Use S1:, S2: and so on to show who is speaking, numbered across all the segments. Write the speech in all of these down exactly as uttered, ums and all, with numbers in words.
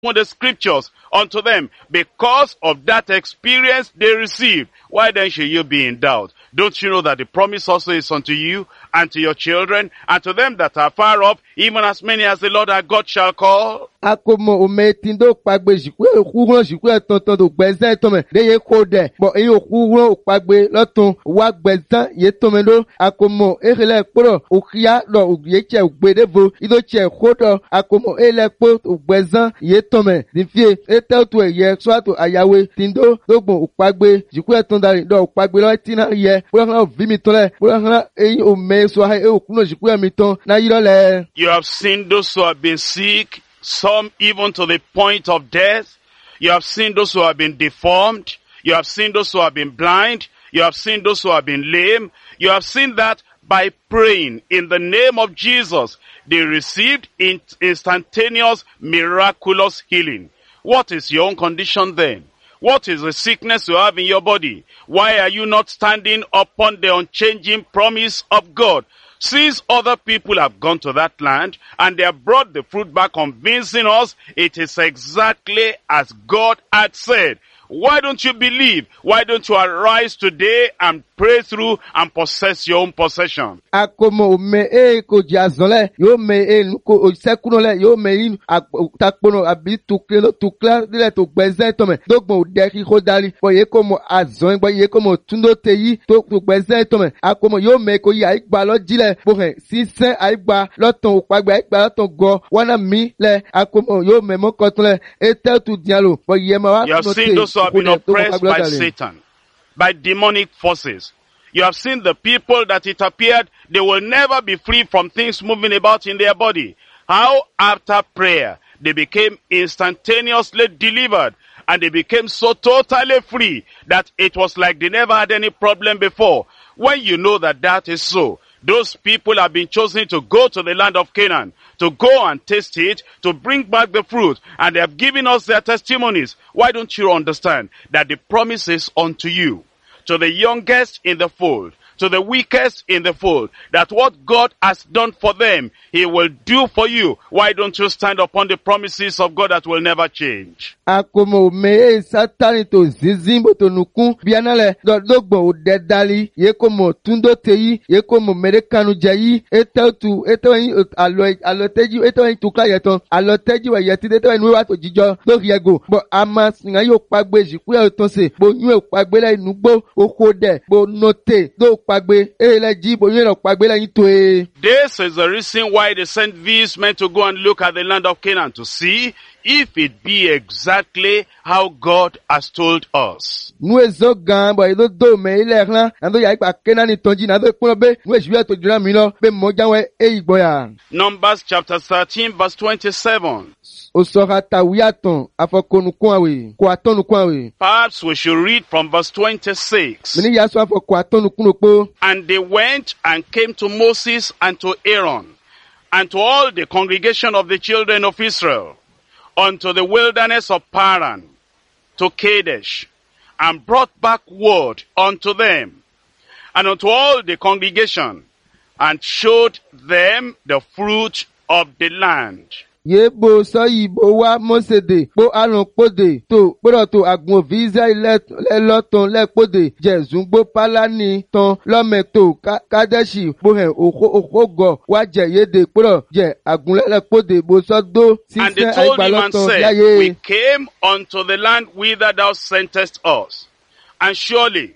S1: open the scriptures unto them because of that experience they received. Why then should you be in doubt? Don't you know that the promise also is unto you and to your children and to them that are far off, even as many as the Lord our God shall call?
S2: Akomo ometindo pagbe jikwe okuhun jikwe tonton do gbezan tome de ye ko de bo eyin okuhun pagbe lotun wa gbezan ye tome do akomo ehele poro okia do oye che ogbedevo ido che kodo akomo ele po ogbezan ye tome difie etel to ye so to ayawe tindo dogbon opagbe jikwe ton dari do opagbe lo tina ye bo han vimi tole bo han eyin o me so ha e okuno jikwe mi ton na yiro le.
S1: You have seen those who have been sick, some even to the point of death. You have seen those who have been deformed. You have seen those who have been blind. You have seen those who have been lame. You have seen that by praying in the name of Jesus, they received in- instantaneous, miraculous healing. What is your own condition then? What is the sickness you have in your body? Why are you not standing upon the unchanging promise of God? Since other people have gone to that land and they have brought the fruit back, convincing us it is exactly as God had said. Why don't you believe? Why don't you arise today and pray through and possess your own possession?
S2: Akomo me e ko jazole yo me e ko sekuno le yo me in takpono abi tukle tukla dile to gbezan to me dogbon de ki ko dari bo ye ko mo azon bo ye ko mo tundo teyi to gbezan to me akomo yo me ko ya igba lo jile bo he sisen aigba loton opagba aigba loton go wana mi le akomo yo me mo ko tun le e tel tu dialo bo ye ma wa
S1: You have seen those who have been oppressed by Satan, by demonic forces. You have seen the people that it appeared they will never be free from things moving about in their body. How after prayer they became instantaneously delivered and they became so totally free that it was like they never had any problem before. When you know that that is so, those people have been chosen to go to the land of Canaan, to go and taste it, to bring back the fruit, and they have given us their testimonies. Why don't you understand that the promise is unto you, to the youngest in the fold, to the weakest in the fold, that what God has done for them, He will do for you. Why don't you stand upon the promises of God that will never change?
S2: Akomo me satani to zizimbo to nukun bianale do dogbo o dedali ye komo tundo teyi ye komo merekanu jayi etel tu etel alo alo teji etel tu ka yeton alo teji wa yeti etel nu wa to jijo do yego bo ama singa yo pagbe jiku e ton se bo yu e pagbe la inugbo oko de bo note do pagbe e le ji bo yu e pagbe la yin to e.
S1: This is the reason why they sent these men to go and look at the land of Canaan to see if it be exactly how God has told us.
S2: Nu ezo gan bo edo do me ile ran ando ya ipa Kenani tonji na do pon be nu esu to jira mi lo be mo janwe e igboya.
S1: Numbers chapter thirteen verse twenty-seven.
S2: O sora tawiaton afokonukun awe ko atonukun awe.
S1: Perhaps we should read from verse twenty-six.
S2: Mini ya so afoko atonukun opo.
S1: And they went and came to Moses and to Aaron and to all the congregation of the children of Israel unto the wilderness of Paran, to Kadesh, and brought back word unto them, and unto all the congregation, and showed them the fruit of the land.
S2: Ye bo so yi bo wa Mosede bo arun pode to gboro to agun vi Israel le loton le pode Jezun gbo palani ton lo me to Kadeshi bo he oko okogo wa je yede gboro je agun le pode bo so do
S1: And they
S2: sise
S1: told him and
S2: agbaloton
S1: said,
S2: yaye.
S1: We came unto the land whither thou sentest us, and surely,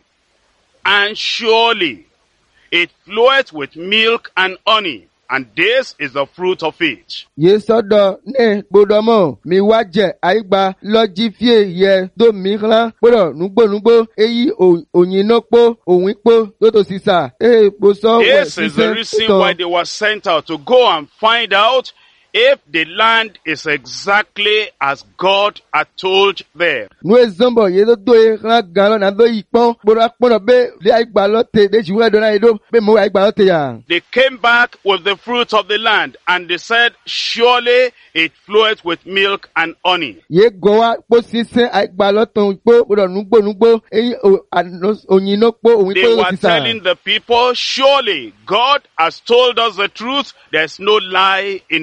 S1: and surely, it floweth with milk and honey, and this is the fruit of it.
S2: Ye sodo ne gbodomo mi wa je aigba loji fie ye do mi ran gboro nugbo nugbo eyi oyin no po ohun po to to sisa e bo so we
S1: This is the reason why they were sent out, to go and find out if the land is exactly as God had told them.
S2: Nu ezombo ye do do e ran gan na do ipon gboro apon be le aigba lo te de jiwe do na edo be mo aigba lo te ya.
S1: They came back with the fruit of the land, and they said, surely it floweth with milk and honey.
S2: Ye go wa po sise aigba lo ton po gboro nugbo nugbo eyi oyin no po ohun
S1: They
S2: po
S1: were
S2: sisa.
S1: telling the people, surely God has told us the truth. There's no lie in His promise.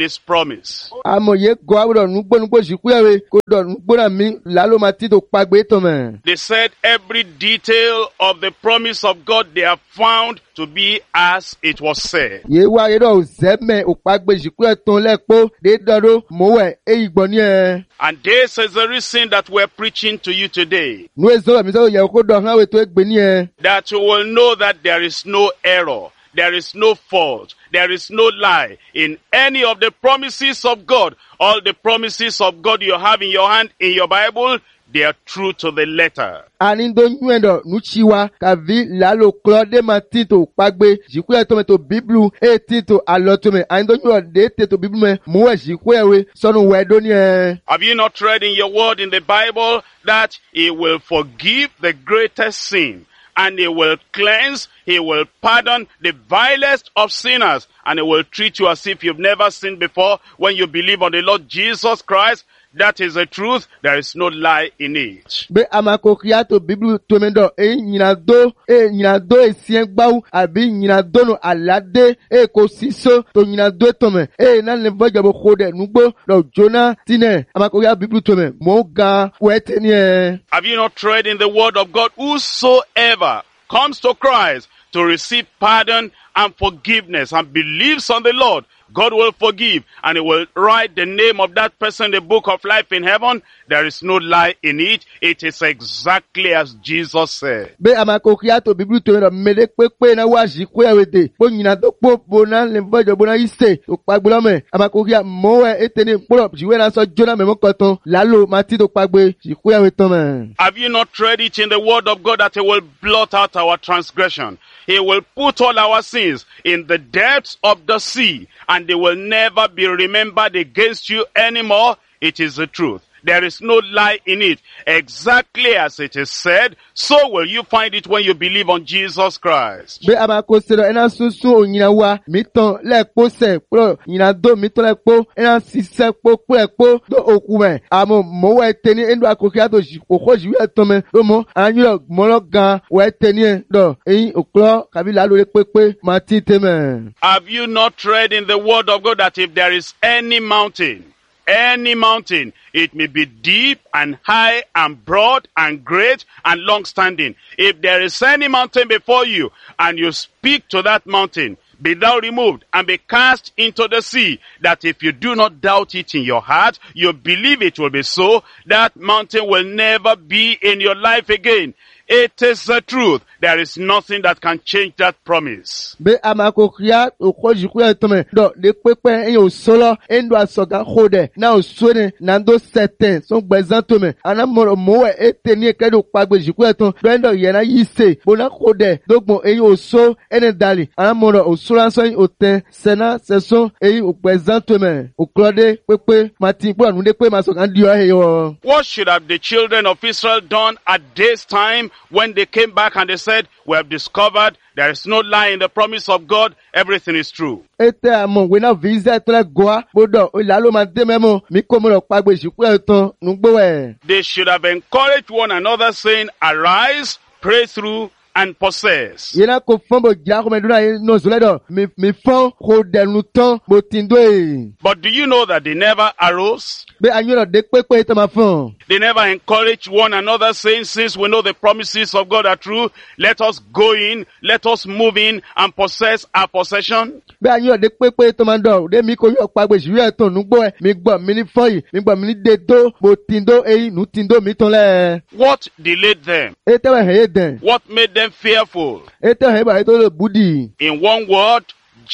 S1: promise.
S2: Amo ye go abro nugbo nugbo jikuyawe ko do nugbo na mi lalo ma ti to pagbe to me.
S1: They said every detail of the promise of God they have found to be as it was said.
S2: Ye wa ye do zeme o pagbe jikuya ton lepo de dodo mowe e igboni e.
S1: And this is the reason that we're preaching to you today.
S2: Nu ezo mi so ye ko do han we to egbeni e.
S1: That you will know that there is no error. There is no fault. There is no lie in any of the promises of God. All the promises of God you have in your hand, in your Bible, they are true to the letter.
S2: Ani do nyendo nuchiwa kavi lalo klode matito pagbe jikuya to me to Bible e tito alotome ani do nyo de te to Bible me muwe jikuya we sonu wedo ni e.
S1: Have you not read in your word in the Bible that he will forgive the greatest sin? And he will cleanse, he will pardon the vilest of sinners, and he will treat you as if you've never sinned before when you believe on the Lord Jesus Christ. That is the truth. There is no lie in it.
S2: Be amako kriato Bible to mendo e nyina do e nyina do e sien gbawu abi nyina do no alade e ko siso to nyina do to me e na le voja bo khode nugbo do Jonah tine amako kriato Bible to me mo ga weteni e.
S1: Have you not read in the word of God, whosoever comes to Christ to receive pardon and forgiveness and believes on the Lord, God will forgive, and he will write the name of that person in the book of life in heaven. There is no lie in it. It is exactly as Jesus said.
S2: Be amako kriato Bible to me mele pepe na wa jikuya wede po nyina do po bona le voja bona ise to pagbe me amako kria mo e eteni polo jiwe na so Jonah me mo koton lalo mati to pagbe jikuya we to me.
S1: Have you not read it in the word of God that he will blot out our transgression? He will put all our sins in the depths of the sea, and they will never be remembered against you anymore. It is the truth. There is no lie in it. Exactly as it is said, so will you find it when you believe on Jesus Christ.
S2: Be amako sero ena susu onyina wa miton lepo se pro nyina do miton lepo ena sise po po lepo do okume amo mo we teni endo akokia to oko jiwe tome do mo anyo mo lo gan we teni do eyin oklo kabila lo pepe mati teme.
S1: Have you not read in the word of God that if there is any mountain, any mountain, it may be deep and high and broad and great and long-standing. If there is any mountain before you and you speak to that mountain, be thou removed and be cast into the sea, that if you do not doubt it in your heart, you believe it will be so, that mountain will never be in your life again. It is the truth. There is nothing that can change that promise.
S2: Be amako kria oko jikuya tome do de pepe en solo endo asoga khode na osone nando certain so gbezan tome ana mo mo eteni kedo pagbe jikuya ton do endo yena yise bona khode dogbon en oso en dali ana mo osura so oten sena seson en ogbezan tome oklode pepe mati po anu de pe masoga dio ayo.
S1: What should have the children of Israel done at this time when they came back and they said, we have discovered there is no lie in the promise of God, everything is true?
S2: Ete amon we na visa tre goa bodo ilalo ma de memo mi ko mo lo pagbe jiku eton nugbo we.
S1: They should have encouraged one another saying, arise, pray through, and possess.
S2: Yena ko fombo ja ko meduna no zoledo mi mi fon ko denu ton mo tindo e.
S1: But do you know that they never arose?
S2: Be anyo de pepe to ma fon.
S1: They never encouraged one another saying, since we know the promises of God are true, let us go in, let us move in and possess our possession.
S2: Be anyo de pepe to ma do de mi ko yo pagbe jiwe eton nugbo e mi gbo mi ni fon yi mi gbo mi ni de do mo tindo e nu tindo mi ton le.
S1: What delayed them?
S2: Ete we he den.
S1: What made them fearful?
S2: Ete he ba to le budi.
S1: In one word,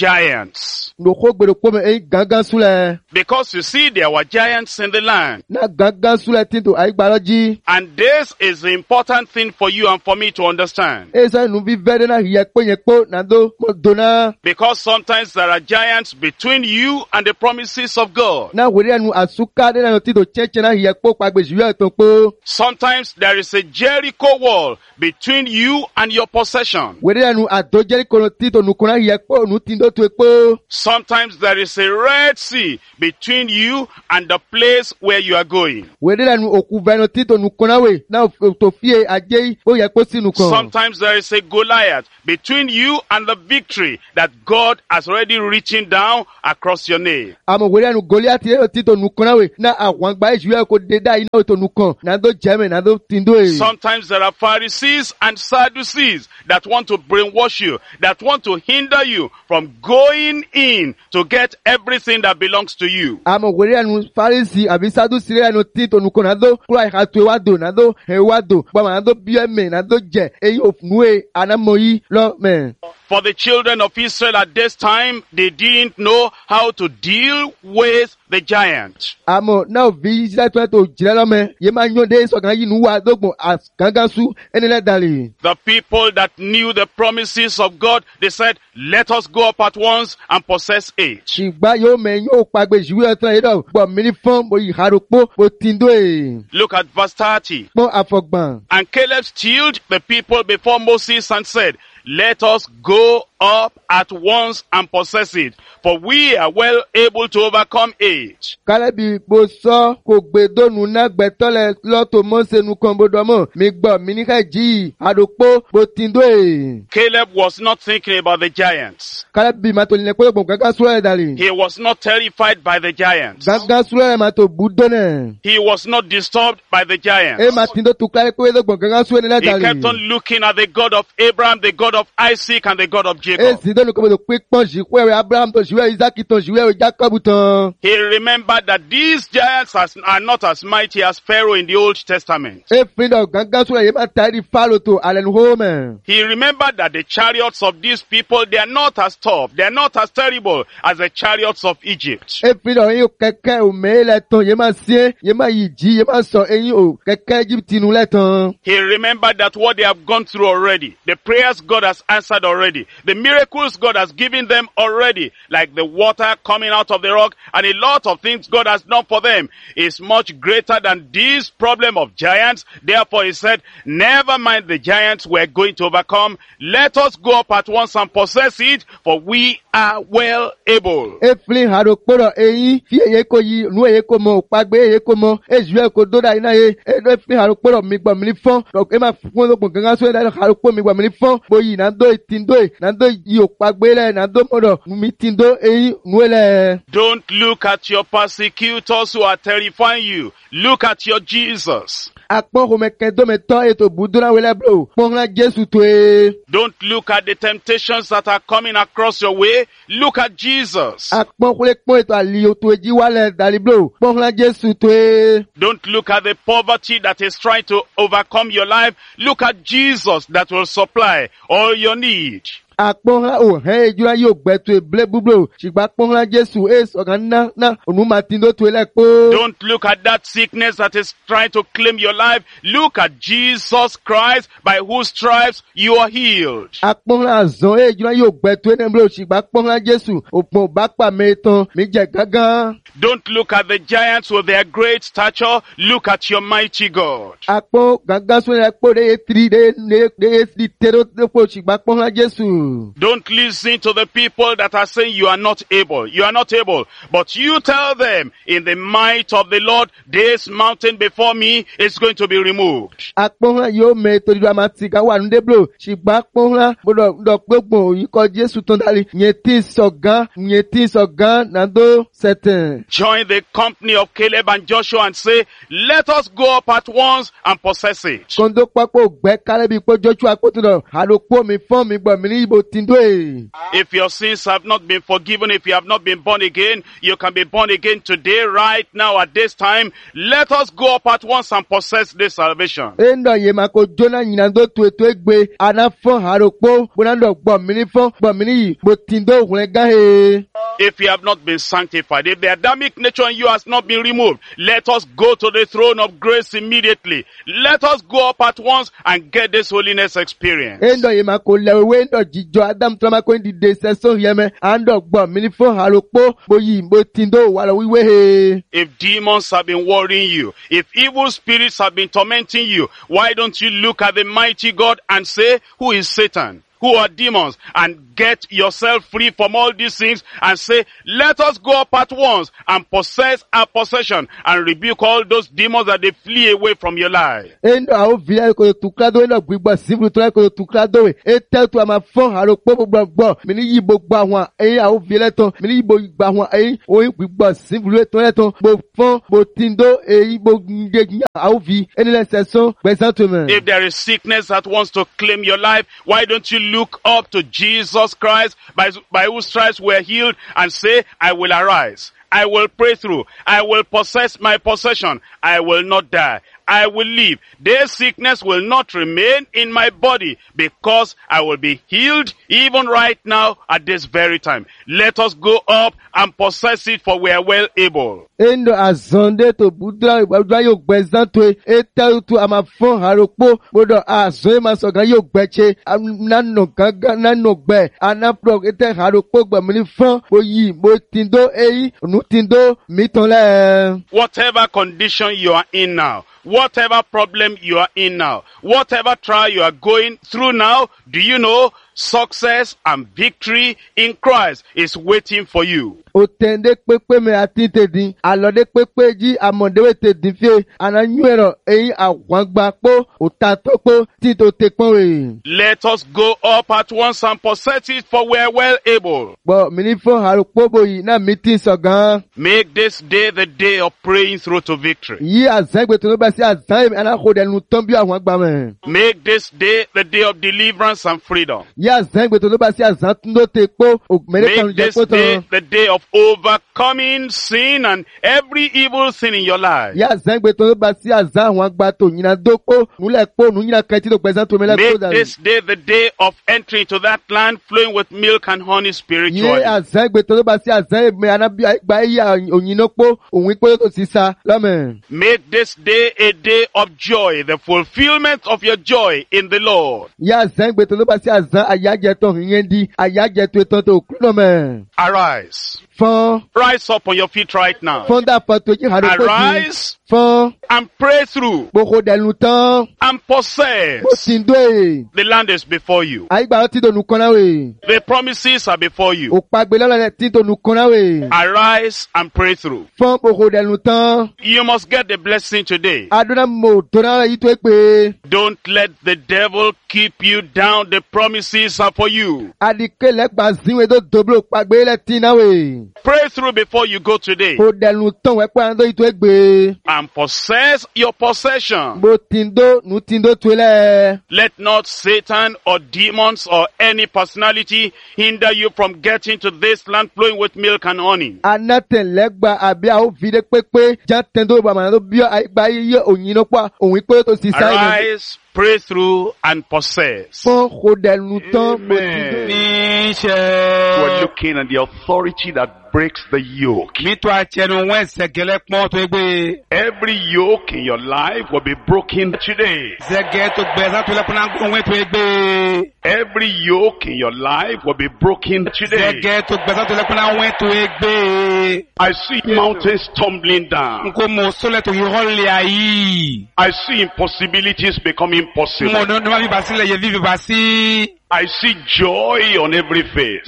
S1: giants.
S2: No ko gbero po me e gangan sule.
S1: Because you see, there were giants in the land.
S2: Na gangan sule tinto ai gbaloji.
S1: And this is the important thing for you and for me to understand.
S2: Esa nu bi vede na yepo yepo na do mo dona.
S1: Because sometimes there are giants between you and the promises of God.
S2: Na wori anu asuka de na tinto cheche na yepo pagbe jiwe eton po.
S1: Sometimes there is a Jericho wall between you and your possession.
S2: Wori anu ado Jericho tinto nu kona yepo nu tinto tindo tu ekpo.
S1: Sometimes there is a Red Sea between you and the place where you are going.
S2: Wede la nu oku veno tito nu konawe na to fie aje o ye ko sinu kon.
S1: Sometimes there is a Goliath between you and the victory that God has already written down across your name.
S2: Amo wede nu Goliath ye tito nu konawe na awan gba eju ko deda ina to nu kon na do jeme na do tindo e.
S1: Sometimes there are Pharisees and Sadducees that want to brainwash you, that want to hinder you from going in to get everything that belongs to you.
S2: Amo wede nu Pharisee abi Sadducee nu tito nu kon na do kura ha to wa do na do he wa do ba ma do bi eme na do je eyi ofnuwe anamoyi lo me.
S1: For the children of Israel at this time, they didn't know how to deal with the giant.
S2: Amo na vi Israel to to jira lo me ye ma yon de so kan yi nu wa dogbo as gangan su eni le dali.
S1: The people that knew the promises of God, they said, let us go up at once and possess it.
S2: Shigba yo me yo pagbe jiwe tan yi do gbo mi ni fon bo yi haropo bo tindo e.
S1: Look at verse thirty.
S2: Mo afogban.
S1: And Caleb stilled the people before Moses and said, let us go up at once and possess it, for we are well able to overcome it.
S2: Kalebi bo so ko gbe donu na gbe tole lo to Mose nu kon bodo mo mi gbo mi ni ka ji haropo bo tindo e.
S1: Caleb was not thinking about the giants.
S2: Kalebi ma to le ko gbon gaga so e dali.
S1: He was not terrified by the giants.
S2: Gaga so e ma to budo ne.
S1: He was not disturbed by the giants.
S2: E ma tindo tu kale ko e gbon gaga so e le
S1: He
S2: dali.
S1: kept on looking at the God of Abraham, the God of Isaac, and the God of
S2: E
S1: Jacob.
S2: si donu ko bo pe pon ji ko e Abraham to jiwe Isaac to jiwe Jacob to.
S1: He remembered that these giants as- are not as mighty as Pharaoh in the Old Testament.
S2: E frindo gaga so e ma tari falo to alen home.
S1: He remembered that the chariots of these people, they are not as tough, they are not as terrible as the chariots of Egypt.
S2: E frindo yin o keke o me le ton ye ma sie ye ma yi ji ye ma so eyin o keke Egypt nu le ton.
S1: He remembered that what they have gone through already, the prayers God has answered already, the miracles God has given them already, like the water coming out of the rock, and a lot of things God has done for them, is much greater than this problem of giants. Therefore he said, never mind the giants we're going to overcome. Let us go up at once and possess it, for we are well able.
S2: E flin haro poro eyin fi eye ko yi nu eye ko mo pagbe eye ko mo e juwe ko do da ina ye e do flin haro poro mi gbo mi ni fon e ma fun lo gbon gangan so e da haro po mi gbo mi ni fon bo yi na do tindo e na do yi o pagbe le na do modo mi tindo eyin nu ele.
S1: Don't look at your persecutors who are terrifying you. Look at your Jesus.
S2: Akpon ko me kendo me to e to budura wele bro pon na Jesu to e.
S1: Don't look at the temptations that are coming across your way. Look at Jesus.
S2: Akpon ko le pon e to ali o to ji wale dali bro pon na Jesu to e.
S1: Don't look at the poverty that is trying to overcome your life. Look at Jesus that will supply all your need.
S2: Akpon ha o he ejura yo gbe to e ble bublo sigba pon na Jesu e so kan na na onu ma tindo to e le po.
S1: Don't look at that sickness that is trying to claim your life. Look at Jesus Christ by whose stripes you are healed.
S2: Akpon la zon e ejura yo gbe to e ne blo sigba pon na Jesu opon ba pa me ton mi je gangan.
S1: Don't look at the giants with their great stature. Look at your mighty God.
S2: Akpon gangan so e po de tri de de de di tero de po sigba pon na Jesu.
S1: Don't listen to the people that are saying you are not able. You are not able. But you tell them, in the might of the Lord, this mountain before me is going to be removed.
S2: Akpon yo me to di dramatic wa nu de blo sigba pon la bodo do gbogbo yi ko Jesu ton dali yen tin so gan yen tin so gan na do certain.
S1: Join the company of Caleb and Joshua and say, let us go up at once and possess it.
S2: Kondo papo gbe kale bi po Joshua ko to do halo po mi fon mi gbo mi ni ibo tindo e.
S1: If your sins have not been forgiven, if you have not been born again, you can be born again today, right now, at this time. Let us go up at once and possess this salvation.
S2: Endo ye mako jona nyina do to to egbe ana fon halo po bona do gbo mi ni fon gbo mi ni bo tindo hun ga he.
S1: If you have not been sanctified, if the Adamic nature in you has not been removed, let us go to the throne of grace immediately. Let us go up at once and get this holiness experience.
S2: Endo ye mako lewe endo jijo Adam trama ko ndi de seso yeme ando gbo mi ni fon halo po bo yi bo tindo wa lo wiwe he.
S1: If demons have been worrying you, if evil spirits have been tormenting you, why don't you look at the mighty God and say, who is Satan? who are demons and get yourself free from all these things and say, let us go up at once and possess our possession and rebuke all those demons that they flee away from your life.
S2: Endo ao via ko tukrado endo gbigbo sivru to ko tukrado we e te to ama fon haro po gbogbo mi ni yi gbogbo àwọn e ao via to mi ni yi gbogbo àwọn e o gbigbo sivru to le to bo fon bo tindo e bo nge ao vi eni le seson gbesantomen.
S1: If there is sickness that wants to claim your life, why don't you look up to Jesus Christ by, by whose stripes we are healed and say, I will arise. I will pray through. I will possess my possession. I will not die. I will live. This sickness will not remain in my body because I will be healed even right now at this very time. Let us go up and possess it, for we are well able.
S2: Endo azonde to budra budra yo gbezanto e te to ama fon haropo bodo azo ma so gan yo gbeche nano gangan nano gbe anapro e te haropo gbe mi fon bo yi bo tindo eyi nu tindo mi ton le.
S1: Whatever condition you are in now, whatever problem you are in now, whatever trial you are going through now, do you know success and victory in Christ is waiting for you?
S2: Otende pepe me atite din alode pepe ji amondewe te din fie ananyuero eyin awangba po otatopo tito tekpon we.
S1: Let us go up at once and possess it, for we are well able.
S2: Bo minifo harupo bo yi na meeting sogan.
S1: Make this day the day of praying through to victory.
S2: Yi azangbe to ba si azang anakode nu tombi awangba me.
S1: Make this day the day of deliverance and freedom.
S2: Yi azangbe to ba si azantundo tekpo ogmere kan
S1: Make this
S2: je
S1: day
S2: poto.
S1: the day of overcoming sin and every evil thing in your life.
S2: Ya zangbe to ba si azan awangba to nyina dopo nule po nu nyina kati to prezanto me la
S1: Make
S2: ko da.
S1: this day the day of entry into that land flowing with milk and honey
S2: Ye
S1: spiritually.
S2: azangbe to ba si azan me anabi gba ya onyino po ohun pe to sisa lamen.
S1: Make this day a day of joy, the fulfillment of your joy in the Lord.
S2: Ya zangbe to ba si azan ayaje to yen di ayaje to to to kuno me.
S1: Arise.
S2: Fon
S1: Rise up on your feet right now.
S2: fon da pato ji haro po ji.
S1: Arise
S2: Fon
S1: and pray through
S2: boko delu tan
S1: and
S2: bo
S1: possess.
S2: tindo e.
S1: The land is before you.
S2: Ai gba ti do nu kona we.
S1: The promises are before you.
S2: O pagbe lọ́la ti do nu kona we.
S1: Arise and pray through.
S2: Fon boko delu tan.
S1: You must get the blessing today.
S2: Adona mo to na yi to pe.
S1: Don't let the devil keep you down. The promises are for you.
S2: Adike le gba zinwe do doblo pagbe le ti na we.
S1: Pray through before you go today
S2: O delu tan we pa ndo yi to gbe.
S1: and possess your possession.
S2: Bo tindo nu tindo to le.
S1: Let not Satan or demons or any personality hinder you from getting to this land flowing with milk and honey.
S2: Anaten le gba abi a o vide pepe jan tendo ba ma do bi ai gba yi oyino pa ohun pe to sisa ile.
S1: Arise, pray through and possess.
S2: Fon ko delu tan bo tindo.
S1: We're looking at the authority that breaks the yoke. Every yoke in your life will be broken today. Every yoke in your life will be broken today. I see mountains tumbling down. I see impossibilities becoming possible. I see joy on every face.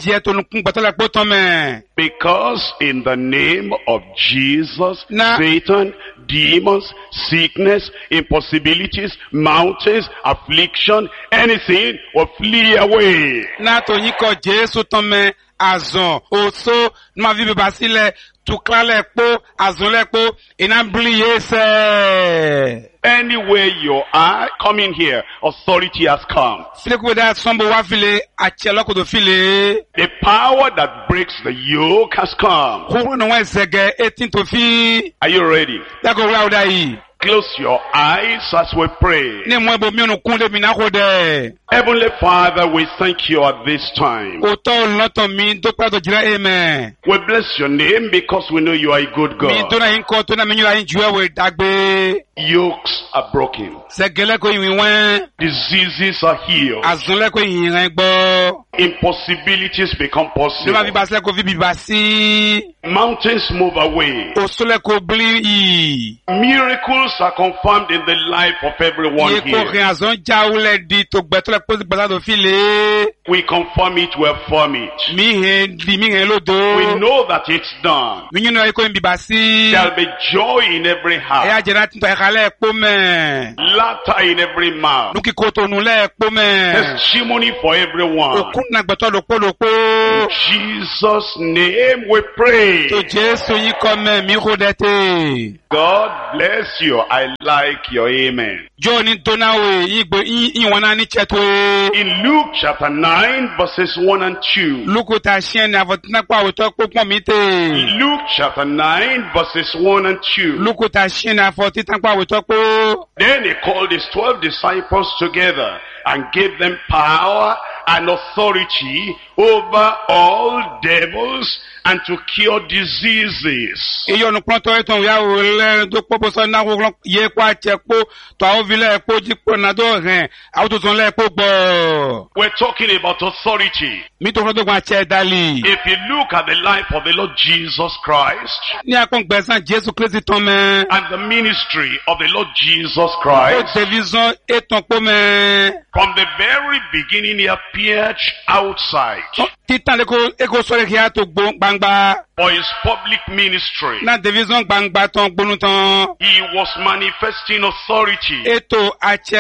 S1: Because in the name of Jesus,
S3: Na-
S1: Satan, demons, sickness, impossibilities, mountains, affliction, anything will flee away.
S3: Natonyiko Jesu tome azon oso ma vi basile tuklale po azonle po inambli yese.
S1: Anywhere you are coming here, authority has come.
S3: File da sombo wa file acheloko do file.
S1: The power that breaks the yoke has come.
S3: Ko no wa zege eighteen to fi.
S1: Are you ready?
S3: Da ko wa da yi.
S1: Close your eyes as we pray.
S3: Ne mo bo mi onu kun de mi na ko de.
S1: Heavenly Father, we thank you at this time.
S3: O to loto mi do pa do jira amen.
S1: We bless your name because we know you are a good
S3: Mi do
S1: God.
S3: na yin ko to na mi nyura yin juwe we dagbe.
S1: Yokes are broken.
S3: Segele ko yin wen.
S1: Diseases are healed.
S3: Azonle ko yin ren gbo.
S1: Impossibilities become
S3: Ne ma vi
S1: possible.
S3: basile ko vi bi basi.
S1: Mountains move away.
S3: Osole ko bli yi.
S1: Miracles miracles are confirmed in the life of everyone
S3: Ye ko
S1: here.
S3: azon jaule di to gbeto le pose gbasa do file.
S1: We confirm it, we affirm it.
S3: Mi he di mi he lodo.
S1: We know that it's done.
S3: Mi nyino e ko mbibasi.
S1: There'll be joy in every
S3: E
S1: heart,
S3: a jena tinto e kale po me.
S1: laughter in every mouth,
S3: Nuki koto nu le po me.
S1: testimony for everyone.
S3: Okun na gbeto do po do po.
S1: In Jesus' name we pray.
S3: To Jesu yi come mi ho dete.
S1: God bless you. I like your amen.
S3: Jo ni donawe yi gbe yi wana ni chetwe.
S1: In Luke chapter nine verses one and two.
S3: Luku ta shen na votina kwa woto po pon mi te.
S1: Luke chapter nine verses one and two.
S3: Luku ta shen na votina kwa woto po.
S1: Then he called his twelve disciples together and gave them power and authority over all devils and to cure diseases.
S3: Iyo nu pronto eton ya wo le do popo so na wo ye kwa chepo to a ovile po jipo na do ren a to son le po gbo.
S1: We're talking about authority.
S3: Mi to do gwa che dali.
S1: If you look at the life of the Lord Jesus Christ
S3: Ni akon gbesan Jesu Christ ton me.
S1: and the ministry of the Lord Jesus
S3: O
S1: Christ,
S3: television eton po me.
S1: from the very beginning he appeared outside
S3: Titan le ko e ko so le kia to gbo gbangba.
S1: for his public ministry.
S3: Na television gbangba ton gbonu ton.
S1: He was manifesting authority.
S3: Eto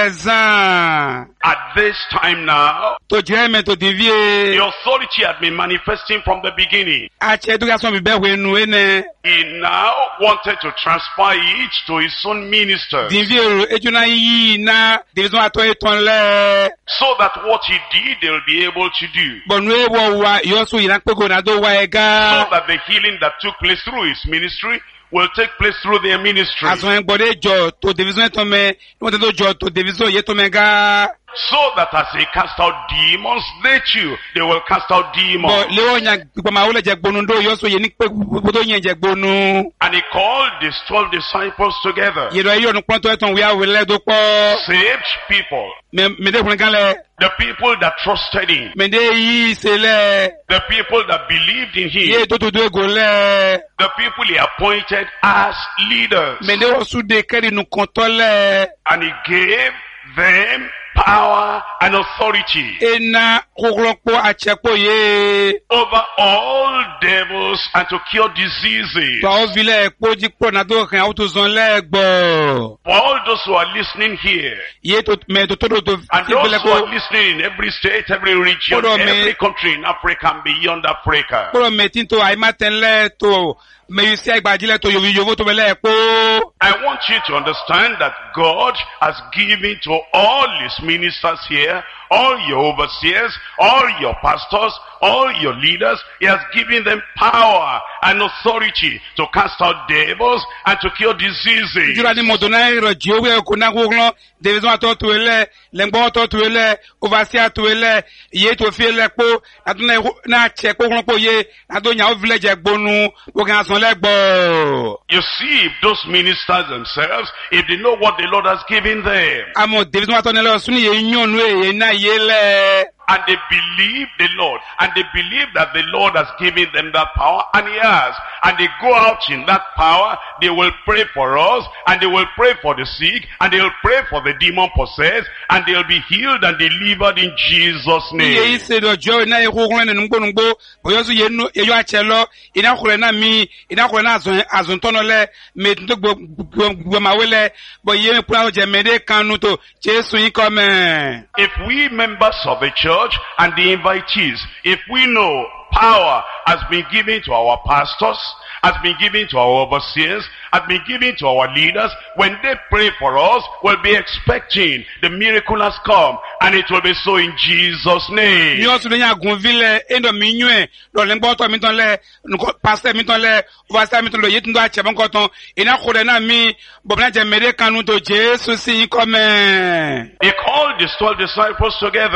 S3: achezan.
S1: At this time now,
S3: To jeme to
S1: the
S3: divie.
S1: authority had been manifesting from the beginning.
S3: Ache education bi be we nu ene.
S1: He now wanted to transfer it to his own ministers,
S3: Divie ejuna yi na television ato eton le.
S1: so that what he did they will be able to do.
S3: Bonu e wo wa yo su ina pe go na do wa
S1: So
S3: ega.
S1: that the healing that took place through his ministry will take place through their ministry.
S3: Aso en gbode jo to television eton me. Won te do jo to television ye to me ga.
S1: So that as they cast out demons, they too, they will cast out
S3: Bo
S1: demons.
S3: le o nya gbo ma wo le je gbonu do yo su ye ni pe bodo yen je gbonu.
S1: And he called his twelve disciples together.
S3: Ye do yo nu pon to eton wi a we le do po.
S1: Saved people.
S3: Me me de kun kan le.
S1: The people that trusted him.
S3: Me de yi se le.
S1: The people that believed in him.
S3: Ye to to do go le.
S1: The people he appointed as leaders.
S3: Me de o su de keri nu konto le.
S1: And he gave them power and authority
S3: Ena koglokpo achepo ye.
S1: over all devils and to cure diseases.
S3: To o vile po jikpo na do kan auto zon le gbo.
S1: For all those who are listening here,
S3: Ye to me to to to
S1: and
S3: ti
S1: those
S3: vile
S1: who are
S3: ko.
S1: listening in every state, every region,
S3: Hold on,
S1: every
S3: man.
S1: country in Africa and beyond Africa.
S3: Pro me tin to ai maten le to me yusi agbaji le to yovi yovo to me le po.
S1: I want you to understand that God has given to all his ministers here, all your overseers, all your pastors, all your leaders, he has given them power and authority to cast out devils and to cure diseases.
S3: Jura ni moto na ro jiwe ko na koglon division ato to ele, lengbo ato to ele, overseer to ele, ye to fi le po, aduna na che koglon po ye, ado nya o village gbonu, o kan son le gbo.
S1: You see, if those ministers themselves, if they know what the Lord has given them,
S3: Amo division ato ne lo suni ye nyon we ye na ye le.
S1: and they believe the Lord, and they believe that the Lord has given them that power, and he has, and they go out in that power, they will pray for us, and they will pray for the sick, and they will pray for the demon possessed, and they will be healed and delivered in Jesus'
S3: Ye
S1: name.
S3: ise do jo na ye koglon ne ngbo ngbo, bo yo su ye nu ye yo achelo, ina kole na mi, ina kole na azon azon tono le, me to gbo gbo ma wele, bo ye me pura je me de kanu to, Jesu yin come.
S1: If we members of the church and the invitees, if we know power has been given to our pastors, has been given to our overseers, has been given to our leaders, when they pray for us, we'll be expecting the miracle has come, and it will be so in Jesus' name.
S3: Ni o su de nya gun ville, endo mi nyue, lo lengbo to mi ton le, nuko pastor mi ton le, overseer mi ton lo ye tun do ache bon koton, ina kole na mi, bo na je me de kanu to, Jesu si yin come.
S1: He called his twelve disciples together.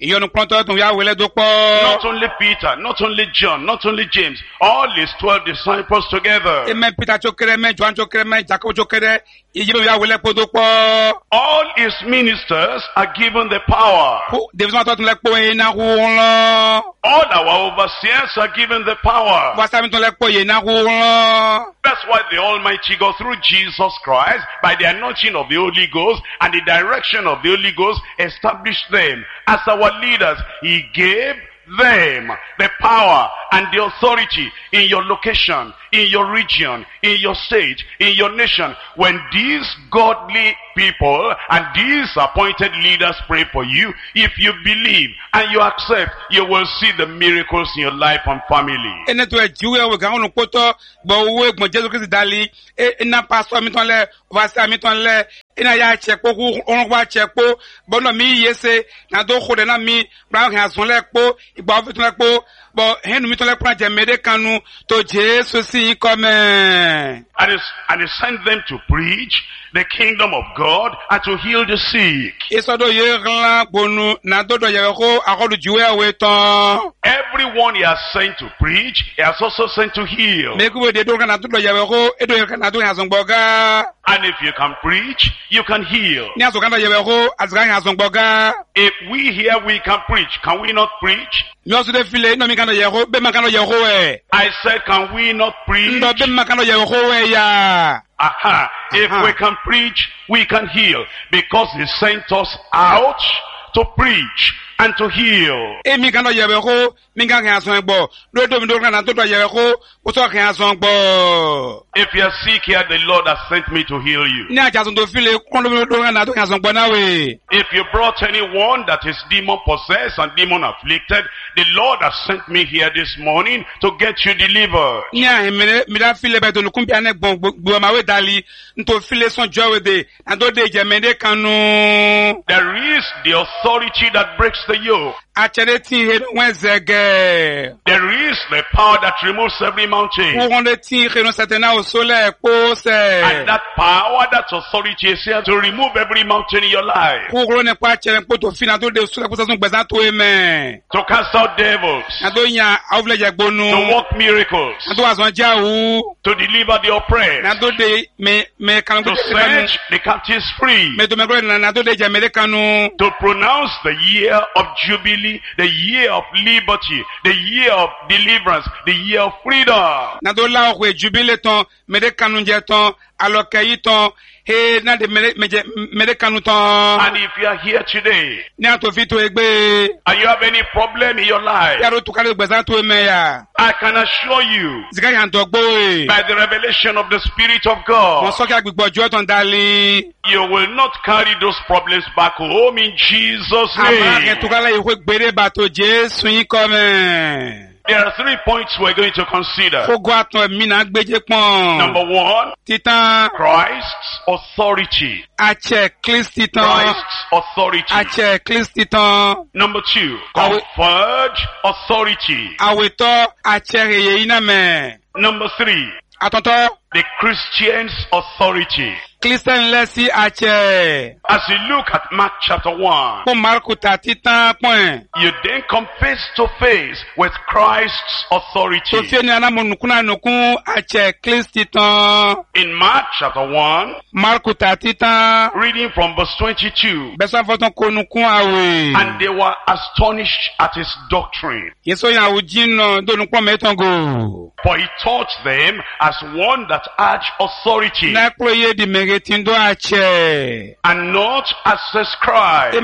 S3: ìyọnu pọ́ntọ́ tó yà wẹlẹ́ tó pọ̀.
S1: Not only Peter, not only John, not only James, all his twelve disciples together.
S3: Eme Peter chokere me, John chokere me, Jacob chokere, ìyẹn yà wẹlẹ́ pọ̀ tó pọ̀.
S1: All his ministers are given the power.
S3: Dèbísọ́ tó tún lẹ́ pọ̀ yẹn náà wọ́n lọ.
S1: All our overseers are given the power.
S3: Wàsá mi tún lẹ́ pọ̀ yẹn náà wọ́n lọ.
S1: That's why the Almighty God, through Jesus Christ, by the anointing of the Holy Ghost and the direction of the Holy Ghost, established them as our leaders. He gave them the power and the authority in your location, in your region, in your state, in your nation. When these godly people and these appointed leaders pray for you, if you believe and you accept, you will see the miracles in your life and family.
S3: Ene to ejiwe we gan onu poto bo we gbon Jesu Christ dali e na pastor mi ton le overseer mi ton le ina ya chepo ku orun wa chepo bo no mi yese na do khode na mi bra han sun le po igba ofi tun le po bo henu mi tun le pra je mede kanu to Jesu si come.
S1: And he, and he sent them to preach the kingdom of God and to heal the sick. Everyone he has sent to preach, he has also sent to heal. And if you can preach, you can heal. If we here, we can preach. Can we not preach? I said, can we not preach? Aha. If uh-huh. we can preach, we can heal. Because he sent us out to preach and to heal. If you are sick here, the Lord has sent me to heal you. If you brought anyone that is demon possessed and demon afflicted, the Lord has sent me here this morning to get you delivered. There is the authority that breaks the yoke. There is the power that removes every mountain. And that power, that authority is here to remove every mountain in your life. To cast out devils. To work miracles. To deliver the oppressed. To set the captives free. To pronounce the year of jubilee, the year of liberty, the year of deliverance, the year of freedom. And if you are here today, and you have any problem in your life, I can assure you, by the revelation of the Spirit of God, you will not carry those problems back home in Jesus' name. There are three points we're going to consider. Number one, Christ's authority. Christ's authority. Number two, conferred authority. Number three, the Christian's authority. As you look at Mark chapter one, you then come face to face with Christ's authority. In Mark chapter one, reading from verse twenty-two, and they were astonished at his doctrine. For he taught them as one that had authority, and not as a scribe.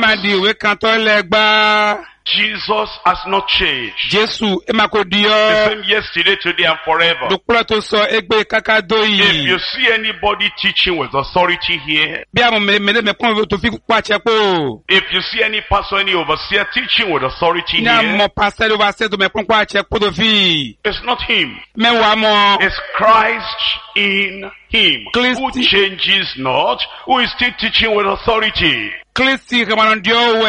S1: Jesus has not changed. The same yesterday, today, and forever. If you see anybody teaching with authority here, if you see any pastor, any overseer teaching with authority here, it's not him. It's Christ in him, who changes not, who is still teaching with authority.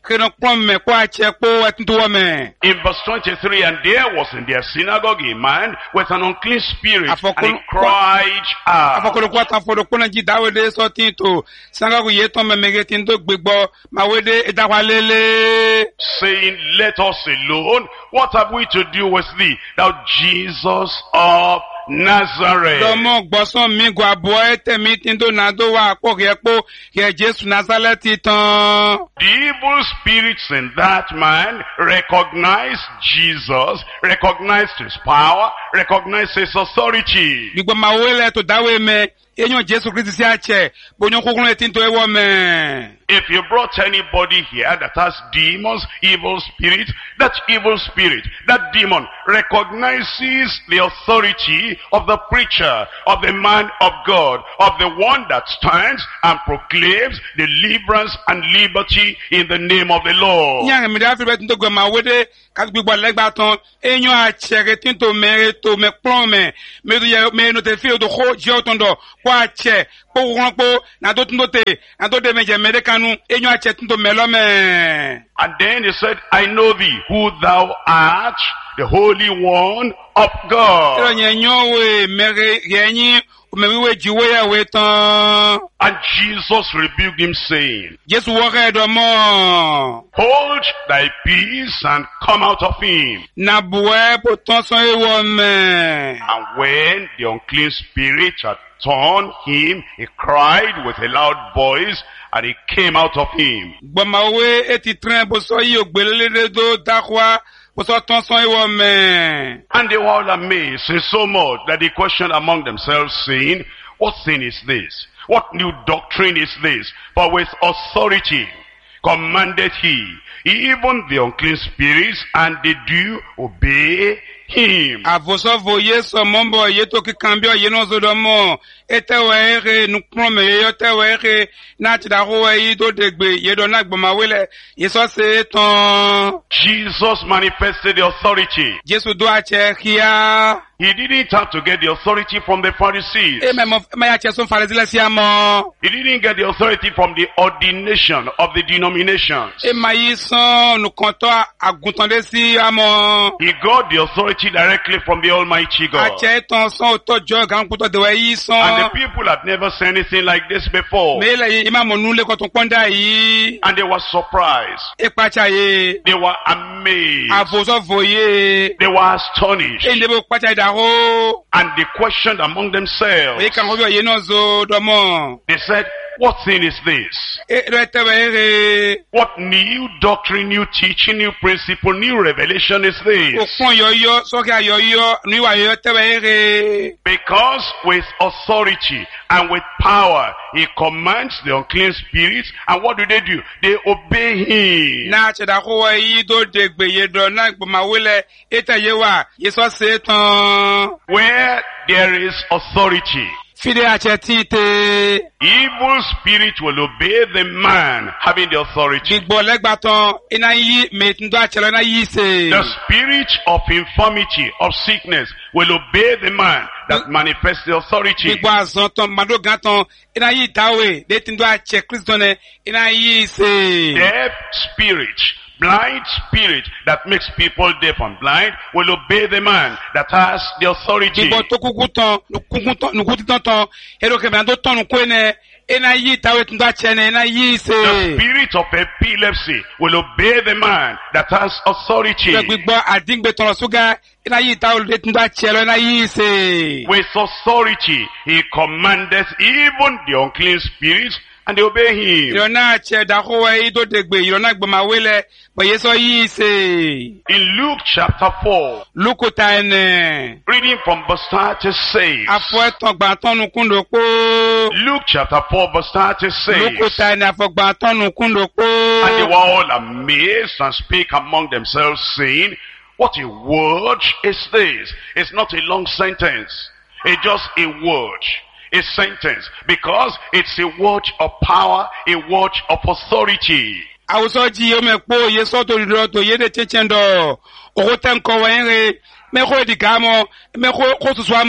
S3: keno kpɔmɛ kó atsɛ kó ɛtuntowɔmɛ.
S1: In verse twenty-three, and there was in their synagogue a man with an unclean spirit, and he cried out.
S3: Afɔkolo kó atanfɔdo kó na dzi dawode sɔtin to sangago yé tɔn mɛmɛgɛ tí n tó gbégbɔ mawede edawalele.
S1: Saying, let us alone. What have we to do with thee, thou Jesus of Nazareth?
S3: Dɔmɔ gbɔsɔn mi gɔ abɔ ɛtɛ mi tí n tó na do wa kpɔ kɛ kpɔ kɛ Jésù Nazareti tán.
S1: The evil spirits in that man recognized Jesus, recognized his power, recognized his authority.
S3: Gbígbọ́ ma wo lɛ tó dáwé mɛ enyo Jésù Kristi si atsɛ bonyo kúkúrú etí tó ewɔ mɛ.
S1: If you brought anybody here that has demons, evil spirits, that evil spirit, that demon recognizes the authority of the preacher, of the man of God, of the one that stands and proclaims deliverance and liberty in the name of the Lord.
S3: Nyɛ mi da fi bɛ tún tó gbɛma wo de kagbígbɔ lɛgba tán enyo atsɛ etí tó mɛ tó mɛ kplɔn mɛ mɛ tó yɛ mɛ nɔtɛ fi o tó xɔ jɛ o tɔn dɔ kó atsɛ kó kúkúrú kó nàdó tún tó te nàdó de mɛ jɛ mɛ de kanu enyo atsɛ tún tó mɛ lɔ mɛ.
S1: And then he said, I know thee, who thou art, the Holy One of God.
S3: Ẹ̀rọ yẹn yán wé mẹ́rẹ̀ yẹn yín mẹ́wíwé jíwé yàwé tán.
S1: And Jesus rebuked him, saying,
S3: Jésù wọ́kẹ́ ẹ̀dọ̀ mọ́.
S1: Hold thy peace and come out of him.
S3: Nàbùwẹ́ bó tán sán ewọ́ mẹ́.
S1: And when the unclean spirit had torn him, he cried with a loud voice, and he came out of him.
S3: Gbọ̀mọ̀wé etí tẹ́rẹ̀ bó sọ yí ògbélélé tó dákúá bó sọ tán sán ewọ́ mẹ́.
S1: And they were all amazed in so much that they questioned among themselves, saying, what thing is this? What new doctrine is this? For with authority commanded he, even the unclean spirits, and they do obey him.
S3: Àvòsọ́fò yé sọ mọ́mbọ̀ yé tó kíkan bí ọ̀yé náà sódọ̀ mọ́. Ètẹ̀wẹ̀ ẹ̀rẹ̀ nùpọ̀mẹ̀ yé yọ́tẹ̀wẹ̀ ẹ̀rẹ̀ náà ti dàkúwẹ̀ yí tó dègbè yé dọ̀ náà gbọ̀màwélẹ̀ yé sọ́ se tán.
S1: Jesus manifested the authority.
S3: Jésù dó àtsẹ̀ kíá.
S1: He didn't have to get the authority from the Pharisees.
S3: Ẹ mẹ́mọ́ mẹ́yà tsẹ̀ sún Farisílẹ̀ sí àmọ́.
S1: He didn't get the authority from the ordination of the denominations.
S3: Ẹ máa yí sán nùkàntọ́ àgùntàndé sí àmọ́.
S1: He got the authority directly from the Almighty God.
S3: Àtsẹ̀ tán sán òtọ́jọ́ gàǹkútọ̀ dẹ̀wẹ̀ yí sán.
S1: And the people had never seen anything like this before.
S3: Mẹ́lẹ̀ yìí ìmá mọ̀ nulẹ̀ kọ́tún pọ́ndà yìí.
S1: And they were surprised.
S3: Ìpàtsà yìí.
S1: They were amazed.
S3: Àvòsọ́fò yìí.
S1: They were astonished.
S3: Ẹ ǹdẹ́bẹ̀ pàtsà yìí dàhó.
S1: And they questioned among themselves.
S3: Èyí kan kọ́ bí ọ̀yẹ́ náà zo dọ́mọ́.
S1: They said, what thing is this?
S3: Ẹ tẹ̀wẹ̀ ẹ̀rẹ̀.
S1: What new doctrine, new teaching, new principle, new revelation is this?
S3: Òkun yọ̀yọ́ sọ́kẹ́ àyọ̀yọ́ níwà yọ̀yọ́ tẹ̀wẹ̀ ẹ̀rẹ̀.
S1: Because with authority and with power, he commands the unclean spirits, and what do they do? They obey him.
S3: Náà ṣẹ̀dá kó wọ èyí tó dègbè yé dọ̀ náà gbọ̀màwélẹ̀ ètè yé wà yé sọ́ se tán.
S1: Where there is authority,
S3: Fide àtsẹ̀ títè.
S1: evil spirit will obey the man having the authority.
S3: Gbígbọ́ lẹ́gbàá tán iná yí mètúndọ́ àtsẹ̀lọ́ iná yí se.
S1: The spirit of infirmity, of sickness, will obey the man that manifests the authority.
S3: Gbígbọ́ àzán tán màdó gán tán iná yí ìdáwé létúndọ́ àtsẹ̀ Kristo nẹ iná yí se.
S1: Deaf spirit, blind spirit that makes people deaf and blind will obey the man that has the authority.
S3: Gbígbọ́ tó kúkú tán nùkú títán tán èrò kẹfẹ́ tó tán nùkú ẹ̀ ina yí ìtawé tundọ́ àtsẹ̀ ní ina yí se.
S1: The spirit of epilepsy will obey the man that has authority.
S3: Gbígbọ́ àdíngbé tọrọ ṣúgà ina yí ìtawé olùdé tundọ́ àtsẹ̀ lọ ina yí se.
S1: With authority he commanded even the unclean spirits, and they obey him.
S3: Ìrọ̀nà àtsẹ̀ dàkúwẹ̀ yí tó dègbè ìrọ̀nà gbọ̀màwélẹ̀ bọ̀yé sọ yí se.
S1: In Luke chapter four,
S3: Lúkù ta ẹnẹ̀.
S1: reading from verse thirty-six.
S3: Afọ ẹ̀tàn gbàtọ́nu kúndò pó.
S1: Luke chapter four verse thirty-six.
S3: Lúkù ta ẹnẹ̀ afọ gbàtọ́nu kúndò pó.
S1: And they were all amazed and spake among themselves, saying, what a word is this? It's not a long sentence. It's just a word. A sentence. Because it's a word of power, a word of authority.
S3: Àwùsọ jí yóò mẹ́pọ̀ yé sọ́tò ìdúró tó yé de tẹ́tẹ́ ń dọ̀. Òkú tẹ́ ń kọ́ wọ́n rẹ̀ mẹ́kọ́ ìdìgá mọ́ mẹ́kọ́ kó tutù àmọ́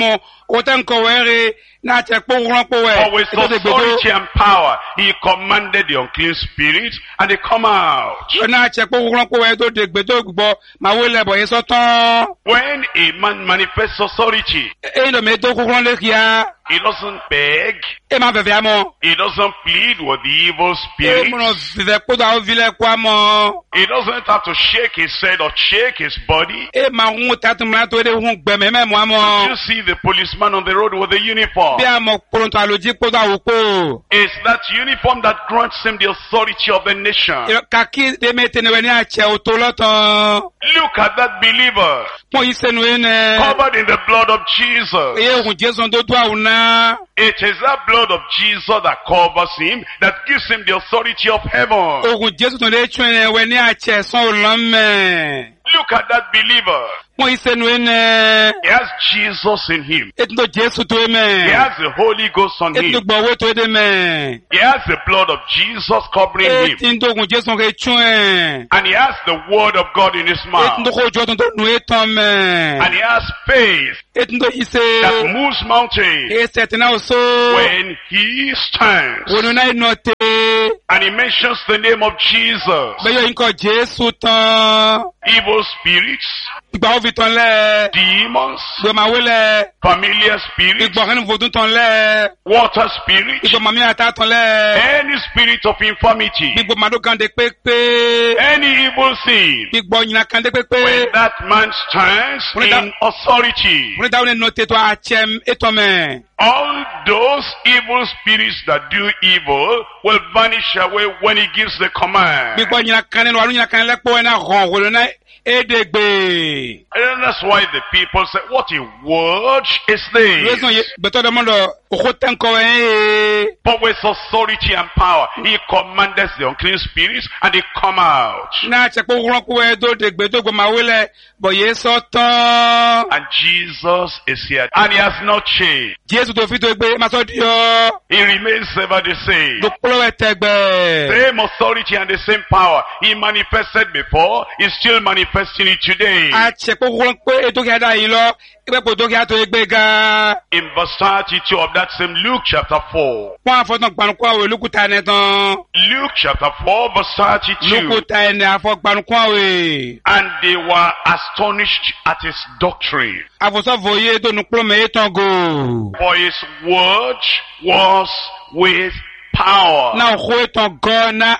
S3: o te nko were na che po ran po we
S1: For with authority and power, he commanded the unclean spirit, and they come out.
S3: na che po ran po we do de gbe do gbo ma wo le bo ye so tan
S1: When a man manifests authority,
S3: e lo me do ko ran le kia
S1: he doesn't beg,
S3: e ma bebe amo
S1: he doesn't plead with the evil
S3: e mo no
S1: spirit,
S3: vive ko da o vile kwa mo
S1: he doesn't have to shake his head or shake his body.
S3: e ma hun ta tum na to de hun gbe me me mo amo
S1: You see the policeman on the road with the uniform.
S3: bi amo pronto aloji po da wo po
S1: It's that uniform that grants him the authority of the nation.
S3: kaki de me tene we ni a che o to lotan
S1: Look at that believer
S3: po isenu ene
S1: covered in the blood of Jesus.
S3: e hun Jesu do do awuna
S1: It is that blood of Jesus that covers him, that gives him the authority of heaven.
S3: ogun Jesu to le twen we ni a che so lo me
S1: Look at that believer.
S3: po isenu ene
S1: He has Jesus in him.
S3: etundo Jesu to
S1: He
S3: me
S1: has the Holy Ghost on
S3: etundo
S1: him.
S3: gbo we to de me
S1: He has the blood of Jesus covering him.
S3: etundo ogun Jesu ke twen
S1: And he has the word of God in his mouth.
S3: etundo ko jo to nu etan me
S1: And he has faith
S3: etundo ise
S1: that moves mountains.
S3: e setina oso
S1: When he stands
S3: wonu na inote
S1: and he mentions the name of Jesus,
S3: be yo nko Jesu tan
S1: evil spirits,
S3: igba o vi tan le
S1: demons,
S3: gbe ma we le
S1: familiar spirits,
S3: igba kan vodun tan le
S1: water spirits,
S3: igba mami ata tan le
S1: any spirit of infirmity,
S3: igba mado kan de pepe
S1: any evil thing,
S3: igba nyina kan de pepe
S1: when that man stands in authority,
S3: woni da woni note to a chem eton me
S1: all those evil spirits that do evil will vanish away when he gives the command.
S3: igba nyina kan no aru nyina kan le po na ron wolo na edegbe
S1: And that's why the people say, what a word is
S3: reason ye
S1: this?
S3: beto de mondo o tan ko e
S1: But with authority and power, he commanded the unclean spirits and they come out.
S3: na che po ron ko e do de gbe do gbo ma we le bo ye so tan
S1: And Jesus is here. And he has not changed.
S3: Jesu to fi to gbe ma so di o
S1: He remains ever the same.
S3: do polo e tegbe
S1: Same authority and the same power he manifested before, he's still manifesting it today.
S3: a che po ron ko e do ga da yi lo ibe po do ga to egbe ga
S1: In verse thirty-two of that same Luke chapter four.
S3: wọ́n afọ́tàn gbanukun àwẹ̀ lukuta ẹni tán.
S1: Luke chapter four verse thirty-two.
S3: lukuta ẹni afọ gbanukun àwẹ̀.
S1: And they were astonished at his doctrine,
S3: àfọ̀sọ́fọ̀ yé tónu kúlọ̀mẹ̀ yé tán go.
S1: for his word was with power.
S3: náà kó ètàn gan na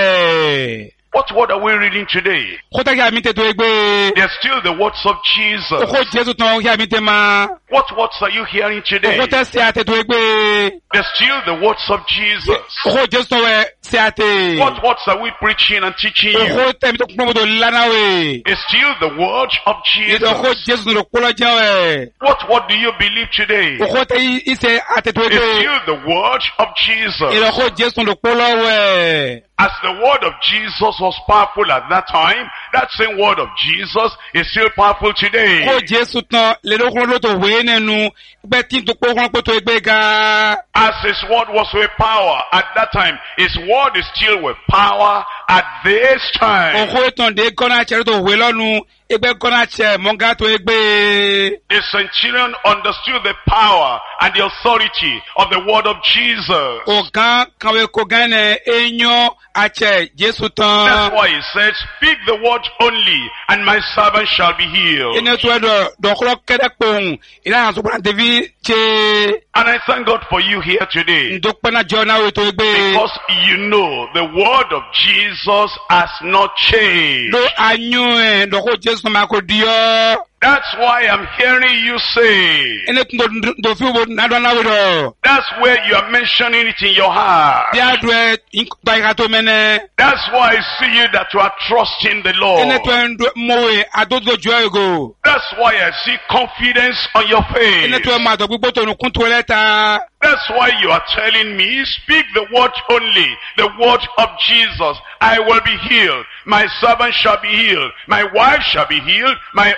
S3: àjẹ́.
S1: What word are we reading today?
S3: kótàkì àmì tètò ẹgbẹ́.
S1: They're still the words of Jesus.
S3: kó Jésù tán kí àmì tè máa.
S1: What words are you hearing today?
S3: kó tẹ́ sí àtètò ẹgbẹ́.
S1: They're still the words of Jesus.
S3: kó Jésù tán wẹ̀ sí àtè.
S1: What words are we preaching and teaching you?
S3: kó tẹ̀mí tó kún bọ́dọ̀ lánàwẹ̀.
S1: It's still the word of
S3: ètò kó
S1: Jesus.
S3: Jésù tó kúlọ̀ jẹ́ wẹ̀.
S1: What word do you believe today?
S3: kó tẹ́ ìṣe àtètò
S1: It's
S3: ẹgbẹ́.
S1: still the word of
S3: ètò
S1: Jesus.
S3: kó Jésù tó kúlọ̀ wẹ̀.
S1: As the word of Jesus was powerful at that time, that same word of Jesus is still powerful today.
S3: kó Jésù tán lẹ́dọ̀kúnlọ́ ló tó wé nínú gbẹ́ tí tó kó kúnlọ́ pé tó ẹgbẹ́ ga.
S1: As his word was with power at that time, his word is still with power at this time.
S3: òkú ètò ǹdẹ́ gọ́nà àtsẹ̀ tó wé lọ́nu ẹgbẹ́ gọ́nà àtsẹ̀ mọ́gá tó ẹgbẹ́.
S1: The centurion understood the power and the authority of the word of Jesus.
S3: ọ̀gá kàwé kó gán ẹ̀ ẹ̀yán àtsẹ̀ Jésù
S1: That's
S3: tán.
S1: why he said, speak the word only, and my servant shall be healed.
S3: ẹni tó ẹ̀dọ̀ dọ̀kúlọ̀ kẹ́dẹ́ kpọ̀n ìlànà àtúkùnà tẹ̀bí tse
S1: And I thank God for you here today,
S3: ǹdọ́kpẹ́nà jọ náà wé tó ẹgbẹ́.
S1: because you know the word of Jesus has not changed.
S3: ló anyú ẹ̀ dọ̀kú Jésù tán máa kó diọ́.
S1: That's why I'm hearing you say.
S3: ẹni tó tó fi wo nàdọ́ náà wé dọ̀.
S1: That's where you are mentioning it in your heart.
S3: bí a dùn ẹ̀ gba ìka tó mẹ́nẹ́.
S1: That's why I see you that you are trusting the Lord.
S3: ẹni tó ẹ̀ ń mọ̀wé àdójọ jọ ẹ̀ go.
S1: That's why I see confidence on your
S3: ẹni
S1: face.
S3: tó ẹ̀ máa dọ̀ gbígbó tó nù kún tó lẹ́ta.
S1: That's why you are telling me, speak the word only, the word of Jesus. I will be healed. My servant shall be healed. My wife shall be healed. My husband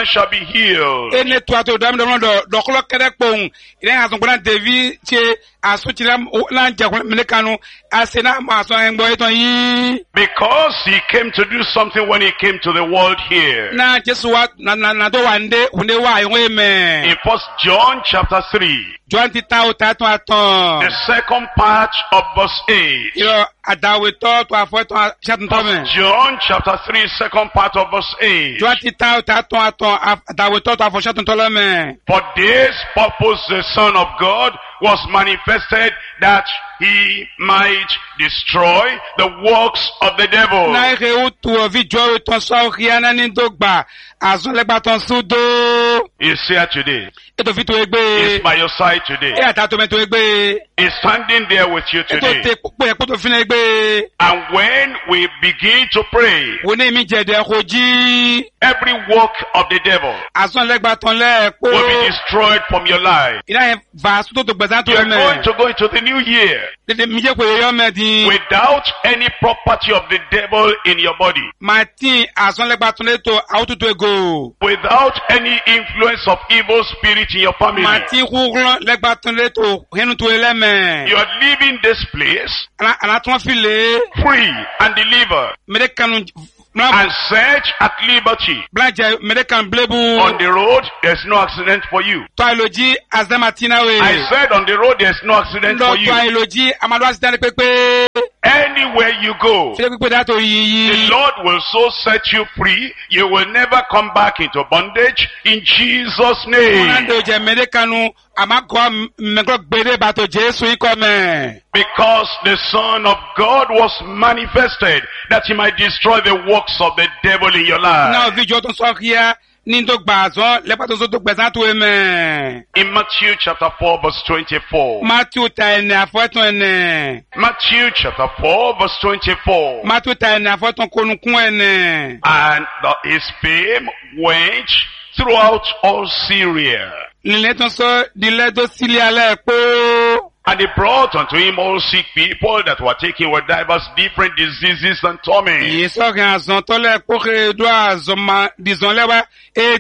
S1: shall be healed.
S3: Ene tu ato dam dam do do kolo kere pon. Ine asun kuna David che asu chira na nje menekanu asena ma aso engbo eton yi.
S1: Because he came to do something when he came to the world here.
S3: Na Jesu wa na na na do wande hunde wa yon me.
S1: In First John chapter three,
S3: John ti ta o ta to aton.
S1: the second part of verse eight.
S3: Yo adawe to to afo to chatun to me.
S1: First John chapter three, second part of verse eight.
S3: John ti ta o ta to aton adawe to to afo chatun to le me.
S1: For this purpose the Son of God was manifested, that he might destroy the works of the devil.
S3: Na ere o tu vi jo to so riana ni dogba azun le gba ton sudo.
S1: He's here today.
S3: E to fi to
S1: He's
S3: egbe.
S1: by your side today.
S3: E ata to me to egbe.
S1: He's standing there with you
S3: E to
S1: today.
S3: te po e po to fi na egbe.
S1: And when we begin to pray,
S3: Wo ni mi je de koji.
S1: every work of the devil
S3: Azun le gba ton le po.
S1: will be destroyed from your life.
S3: Ina e va su to to gbezan to
S1: You're
S3: me.
S1: going to go into the new year
S3: De de mi je ko yo me di.
S1: without any property of the devil in your body,
S3: Martin azun le gba ton le to auto to ego.
S1: without any influence of evil spirit in your family.
S3: Martin rouglon le gba ton le to henu to ele me.
S1: You are leaving this place
S3: Ana ana ton file.
S1: free and delivered
S3: Me de kanu
S1: and set at liberty.
S3: Blaje me de kan blebu.
S1: On the road, there's no accident for you.
S3: To iloji azamatina we.
S1: I said on the road, there's no accident
S3: Lo
S1: for
S3: to
S1: you.
S3: iloji amadu accident pepe.
S1: Anywhere you go,
S3: File pepe da to
S1: the
S3: yi.
S1: Lord will so set you free, you will never come back into bondage in Jesus' name.
S3: Ando je me de kanu amako me gro gbere ba to Jesu iko me.
S1: Because the Son of God was manifested that he might destroy the works of the devil in your life.
S3: Na video to so here ni to gba zo le pa to so to gbezan to me.
S1: In Matthew chapter four verse twenty-four.
S3: Matthew ta ene afoton ene.
S1: Matthew chapter four verse twenty-four.
S3: Matthew ta ene afoton konukun ene.
S1: And the, his fame went throughout all Syria.
S3: Nile ton so di le do silia le po.
S1: And he brought unto him all sick people that were taken with divers different diseases and torments.
S3: Yeso gan zon to le po ke do azoma dizon le wa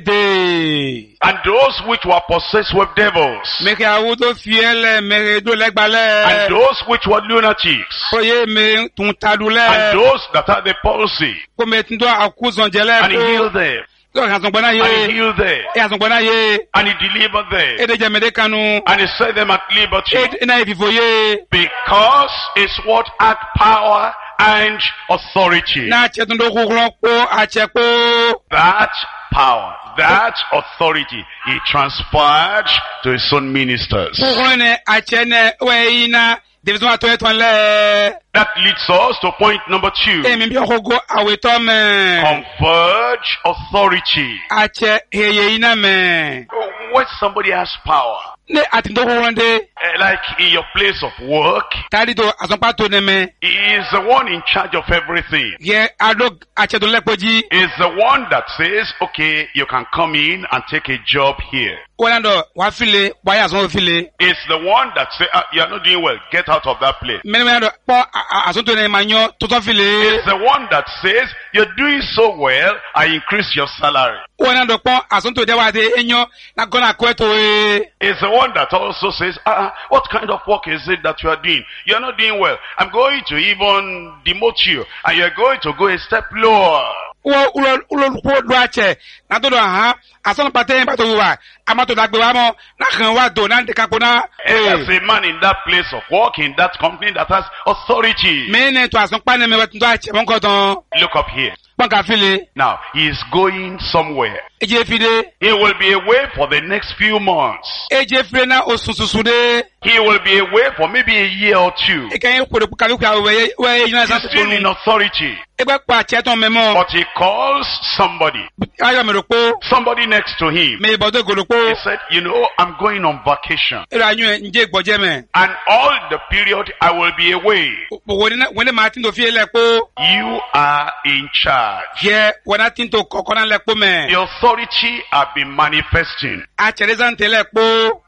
S3: ede.
S1: And those which were possessed with devils.
S3: Me ke awu do fiele me do le gba le.
S1: And those which were lunatics.
S3: Oye me tun tadu le.
S1: And those that had the palsy.
S3: Ko me tun do akuzon je le
S1: And he
S3: po.
S1: healed them.
S3: Lo gan zon gbona
S1: And he
S3: ye.
S1: healed them.
S3: E azon gbona ye.
S1: And he delivered them.
S3: Ede je me de kanu.
S1: And he set them at liberty.
S3: E na e vivo ye.
S1: Because his word had power and authority.
S3: Na che tun do kuglon po a che po.
S1: That power, that authority, he transferred to his own ministers.
S3: Kuglon ne a che ne we ina division ato eton le.
S1: That leads us to point number two.
S3: E mi bi ogo aweto me.
S1: Conferred authority.
S3: A che heye ina me.
S1: When somebody has power,
S3: Ne ati do kuglon de.
S1: eh, like in your place of work,
S3: Tari do azonpa to ne me.
S1: he is the one in charge of everything.
S3: Ye ado a che do lepoji.
S1: He is the one that says, okay, you can come in and take a job here.
S3: Wala do wa file wa ya zon file.
S1: It's the one that says, ah, you are not doing well, get out of that place.
S3: Me me do po azon to ne manyo to to file.
S1: It's the one that says, you're doing so well, I increase your salary.
S3: Wala do po azon to de wa de enyo na gona kweto e.
S1: It's the one that also says, ah, what kind of work is it that you are doing? You're not doing well. I'm going to even demote you, and you're going to go a step lower.
S3: Wo ulo ulo po do a che na to do ha azon pate pa to wa amato da gbe wa mo na kan wa do na de ka ko na.
S1: And there's a man in that place of work, in that company that has authority.
S3: Me ne to azon pa ne me wa tun do a che bon ko ton.
S1: Look up here.
S3: Pon ka file.
S1: Now, he is going somewhere.
S3: Eje file.
S1: He will be away for the next few months.
S3: Eje file na osususu de.
S1: He will be away for maybe a year or two.
S3: E kan ko de ka ka we we yin na sa
S1: He's still in authority.
S3: E gba pa che ton me mo.
S1: But he calls somebody,
S3: Ayo me ro po.
S1: somebody next to him.
S3: Me bodo go lo po.
S1: He said, you know, I'm going on vacation.
S3: E ra yun nje gboje me.
S1: And all the period I will be away,
S3: Wo ni wo ni Martin do file po.
S1: you are in charge.
S3: Ye wona tin to kokona le po me.
S1: The authority have been manifesting.
S3: A che rezante le po.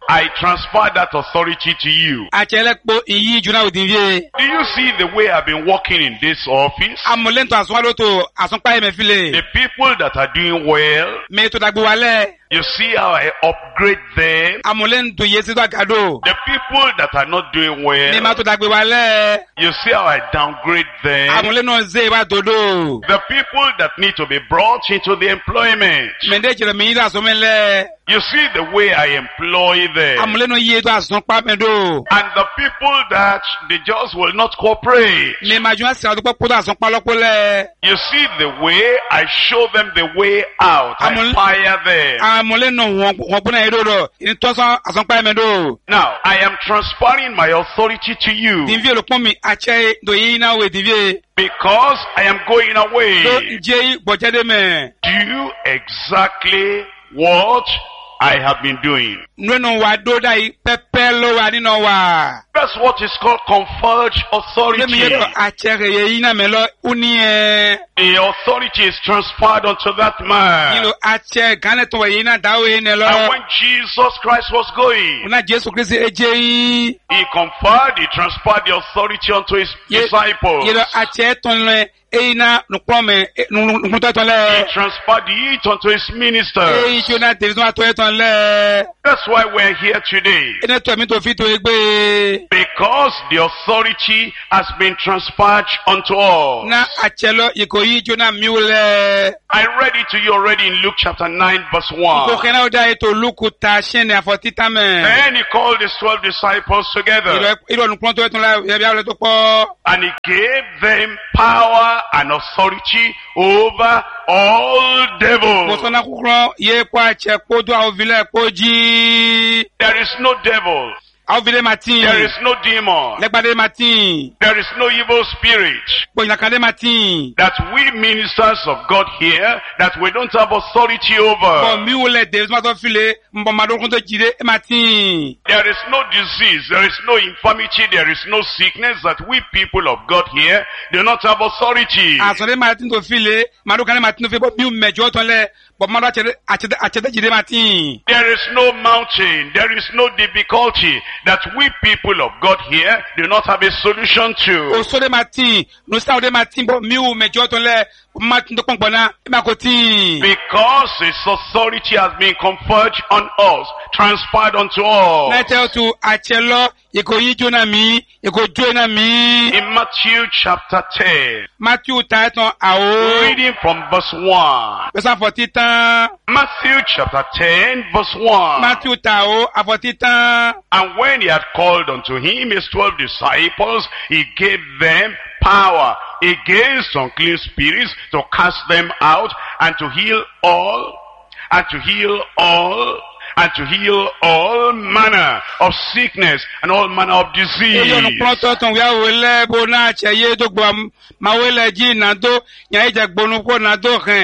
S1: I transfer that authority to you.
S3: Achelekpo iyi juna odinvie.
S1: Do you see the way I've been working in this office?
S3: Amolento aswaloto asonpa emefile.
S1: The people that are doing well,
S3: Me to dagbo wale.
S1: you see how I upgrade them.
S3: Amolento yesi do agado.
S1: The people that are not doing
S3: Me ma
S1: well,
S3: to dagbo wale.
S1: you see how I downgrade them.
S3: Amoleno ze wa dodo.
S1: The people that need to be brought into the employment,
S3: Mende jere mi da somele.
S1: you see the way I employ them.
S3: Amoleno ye do asonpa mendo.
S1: And the people that they just will not cooperate,
S3: Me ma juna se adu popo do asonpa lokole.
S1: you see the way I show them the way out. I
S3: Amol-
S1: fire them.
S3: Amoleno won won bona edodo. Ini toso asonpa mendo.
S1: Now, I am transferring my authority to you
S3: Dinvie lo pon mi ache do yi na we dinvie.
S1: because I am going
S3: Do
S1: away.
S3: je bojade me.
S1: Do exactly what I have been doing.
S3: Nweno wa do dai pepe lo wa ni no wa.
S1: That's what is called conferred
S3: Le mi yedo
S1: authority.
S3: achere ye ina melo uni e.
S1: The authority is transferred unto that man.
S3: Ilo ache gane to ye ina dawo ye ne
S1: And
S3: lo.
S1: when Jesus Christ was going,
S3: Una Jesu Kristi eje yi.
S1: he conferred, he transferred the authority unto his
S3: Ye-
S1: disciples.
S3: Yedo ache ton le e ina nukrome nukrome ton
S1: He
S3: le.
S1: transferred it unto his
S3: E
S1: ministers.
S3: jona television ato ton le.
S1: That's why we're here today.
S3: Ene to mi to fi to egbe.
S1: Because the authority has been transferred unto us.
S3: Na ache lo yiko yi jona miule.
S1: I read it to you already in Luke chapter nine verse
S3: Ko
S1: one.
S3: kena oda eto lukuta shene afotita me.
S1: Then he called his twelve disciples together
S3: Ilo ilo nukrome to ton la ya le to po.
S1: and he gave them power and authority over all devils.
S3: Mosona kukro ye kwa che kodo a ovile koji.
S1: There is no devil.
S3: A ovile matin.
S1: There is no demon.
S3: Legbade matin.
S1: There is no evil spirit.
S3: Boyinakade matin.
S1: That we ministers of God here, that we don't have authority
S3: Bon
S1: over.
S3: mi wole de ma to file mbo ma do kon to jide matin.
S1: There is no disease, there is no infirmity, there is no sickness that we people of God here do not have authority.
S3: Asore matin to file, ma do kan matin to file bo mi mejo ton le, bo ma do achede achede achede jide matin.
S1: There is no mountain, there is no difficulty that we people of God here do not have a solution to.
S3: Osore matin, no sa ode matin bo mi u mejo ton le, matin to pongpona, e ma ko tin.
S1: Because His authority has been conferred on us, transferred unto us.
S3: Na tell to achelo, ye ko yi jona mi, ye ko jona mi.
S1: In Matthew chapter ten,
S3: Matthew ta ton a o.
S1: reading from verse one.
S3: Verset forty-tan.
S1: Matthew chapter ten, verse one.
S3: Matthew ta o, a forty-tan.
S1: And when he had called unto him his twelve disciples, he gave them power against unclean spirits to cast them out and to heal all, and to heal all, and to heal all manner of sickness and all manner of
S3: Eyo no
S1: disease.
S3: pronto ton ya wele bo na che ye do gbo ma wele ji na do yan eje gbonu ko na do kan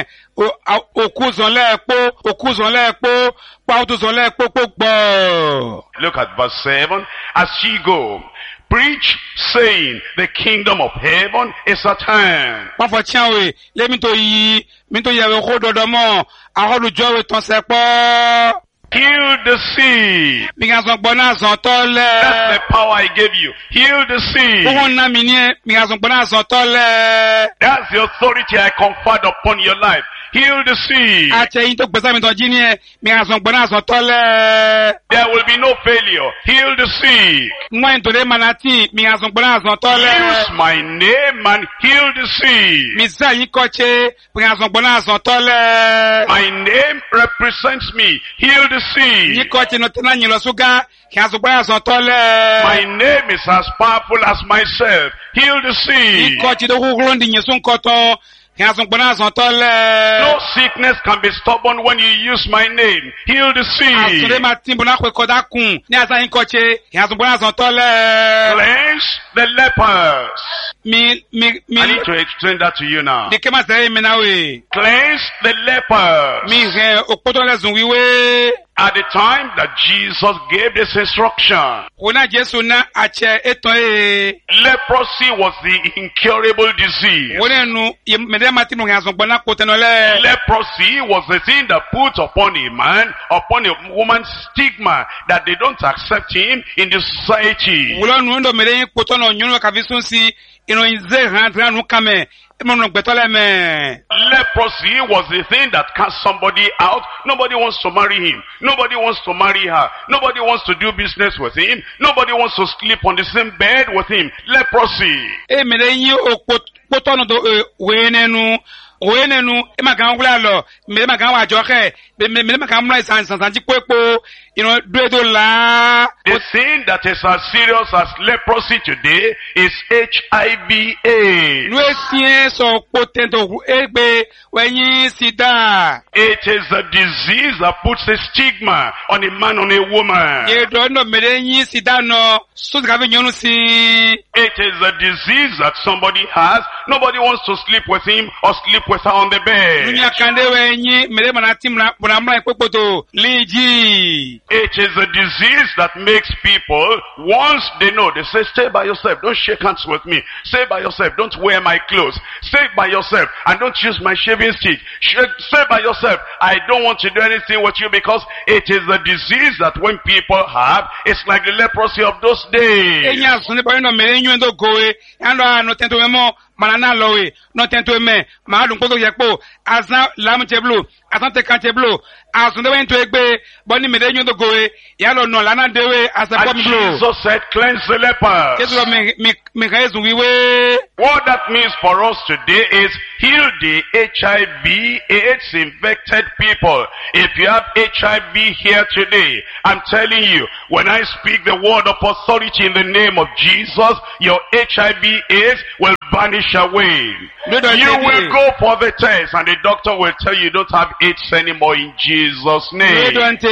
S3: okuzon le po okuzon le po pa otuzon le po po gbo.
S1: Look at verse seven. As ye go, preach, saying, the kingdom of heaven is at hand.
S3: Pa fo tian we le mi to yi mi to ye we ko dodo mo a ho lu jo we ton se po.
S1: Heal the sick.
S3: Mi ga son gbo na son to le.
S1: That's the power I gave you. Heal the
S3: Ko
S1: sick.
S3: won na mi ni mi ga son gbo na son to le.
S1: That's the authority I conferred upon your life. Heal the sick.
S3: A che yin to gbesa mi to ji ni mi ga son gbo na son to le.
S1: There will be no failure. Heal the sick.
S3: Mwen to de manati mi ga son gbo na son to le.
S1: Use my name and heal the sick.
S3: Mi sa yin koche, mi ga son gbo na son to le.
S1: My name represents me. Heal the
S3: Yin
S1: sick.
S3: koche no tena yin lo suga, ki ga son gbo na son to le.
S1: My name is as powerful as myself. Heal the
S3: Yin
S1: sick.
S3: koche do kukuro ndi yin son koto, ki ga son gbo na son to le.
S1: No sickness can be stubborn when you use my name. Heal the
S3: Asure
S1: sick.
S3: ma timbo na kwe koda kun, ni asa yin koche, ki ga son gbo na son to le.
S1: Cleanse the lepers.
S3: Mi, mi, mi,
S1: I need to explain that to you now.
S3: di kema se mi na we.
S1: Cleanse the lepers.
S3: Mi re, okpoto le zun wiwe.
S1: At the time that Jesus gave this instruction,
S3: Ona Jesu na ache eto e.
S1: leprosy was the incurable disease.
S3: Wone nu mede mati no hanso gbona kotenole.
S1: Leprosy was the thing that put upon a man, upon a woman stigma that they don't accept him in the society.
S3: Wulo nu ndo mede kotono nyunu ka visunsi ino inze hantra nu kame.
S1: Leprosy was the thing that cast somebody out. Nobody wants to marry him. Nobody wants to marry her. Nobody wants to do business with him. Nobody wants to sleep on the same bed with him. Leprosy.
S3: E mede yi o kotono do wenenu wenenu e magan wula lo mede magan wa joke mede magan mra san san ji pepo you know do la.
S1: The thing that is as serious as leprosy today is H I V AIDS.
S3: No esien so potento egbe wenyi sida.
S1: It is a disease that puts a stigma on a man, on a woman.
S3: Ye do no merenyi sida no so ga be nyonu si.
S1: It is a disease that somebody has. Nobody wants to sleep with him or sleep with her on the bed.
S3: Dunya kande wenyi mere manati mra mra ekpopoto liji.
S1: It is a disease that makes people, once they know, they say, stay by yourself, don't shake hands with me. Stay by yourself, don't wear my clothes. Stay by yourself, and don't use my shaving stick. Stay by yourself, I don't want to do anything with you, because it is a disease that when people have, it's like the leprosy of those days.
S3: Manana lowe, no tento me, mahadun koto yakpo, azan lam cheblo, azan tekan cheblo, azan de went to egbe, boni medenyo do goe, yalo no lana dewe, as a
S1: And Jesus said, cleanse the lepers. What that means for us today is heal the H I V AIDS infected people. If you have H I V here today, I'm telling you, when I speak the word of authority in the name of Jesus, your H I V AIDS will vanish away. You will go for the test and the doctor will tell you you don't have AIDS anymore in Jesus' name.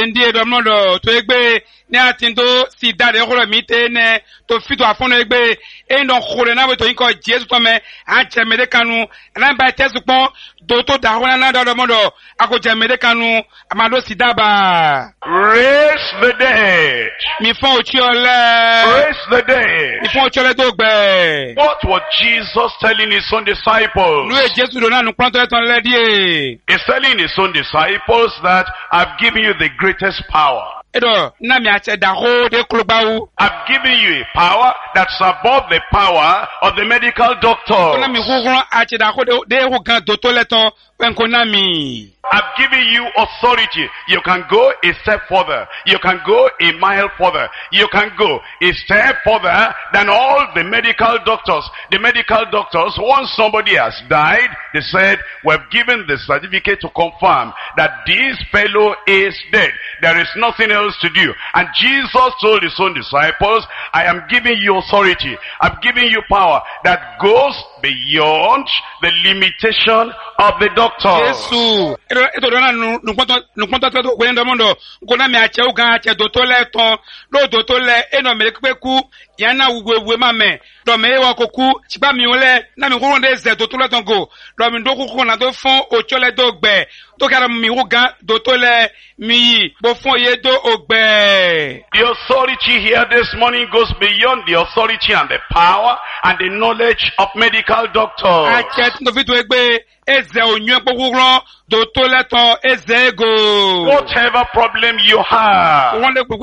S3: Ne atindo si dade horo mite ne to fito afono egbe e no hore na we to inko Jesu to me a chemede kanu na ba tesu pon do to da hona na do modo ako chemede kanu amado si daba.
S1: Raise the dead.
S3: Mi fon ochiole.
S1: Raise the dead.
S3: Mi fon ochiole to gbe.
S1: What was Jesus telling his own disciples?
S3: Nu e Jesu do na nu pronto e ton le die.
S1: He's telling his own disciples that I've given you the greatest power.
S3: Edo na mi ache da ho de klubawu.
S1: I've given you a power that's above the power of the medical doctor.
S3: Na mi huhun ache da ho de ho gan do to leton penko na mi.
S1: I've given you authority. You can go a step further. You can go a mile further. You can go a step further than all the medical doctors. The medical doctors, once somebody has died, they said, we've given the certificate to confirm that this fellow is dead. There is nothing else to do. And Jesus told his own disciples, I am giving you authority. I'm giving you power that goes beyond the limitation of the doctor.
S3: Yesu. Eto dona nu nkonto nkonto to wendo mondo nkona mi ache uga ache do to le ton lo do to le eno me ku yana wuwe mame do me wa koku tiba mi ole na mi ko de ze do to le ton go do mi do ku na do fon o chole do gbe to kara mi uga do to le mi bo fon ye do ogbe.
S1: The authority here this morning goes beyond the authority and the power and the knowledge of medical doctors.
S3: Ache to fit egbe eze onyu pokugron do to le ton eze go.
S1: Whatever problem you have,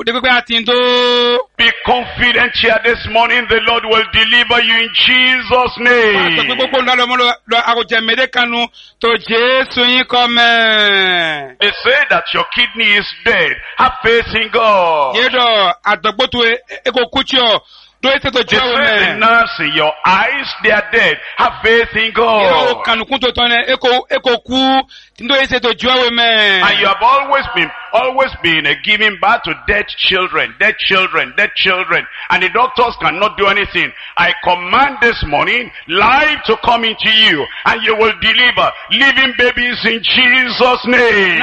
S1: be confident here this morning, the Lord will deliver you in Jesus' name. They say that your kidney is dead. Have faith in God. They say the nerves in your eyes, they are dead. Have faith in God. And you have always been, always been uh, giving birth to dead children, dead children, dead children. And the doctors cannot do anything. I command this morning, life to come into you. And you will deliver living babies in Jesus' name.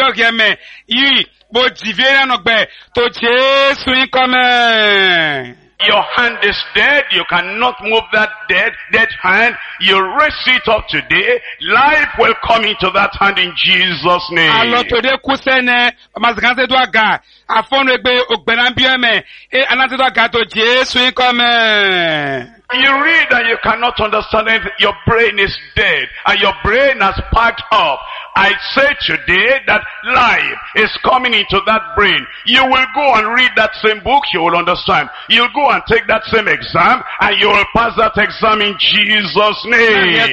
S3: Yi bo divye na no gbe to Jesu in come.
S1: Your hand is dead. You cannot move that dead, dead hand. You raise it up today. Life will come into that hand in Jesus' name.
S3: Alo today kusene mazikanse do aga afonu egbe ogbenambieme e anase do aga to Jesu ikome.
S1: You read and you cannot understand it. Your brain is dead and your brain has packed up. I say today that life is coming into that brain. You will go and read that same book, you will understand. You'll go and take that same exam and you will pass that exam in Jesus' name.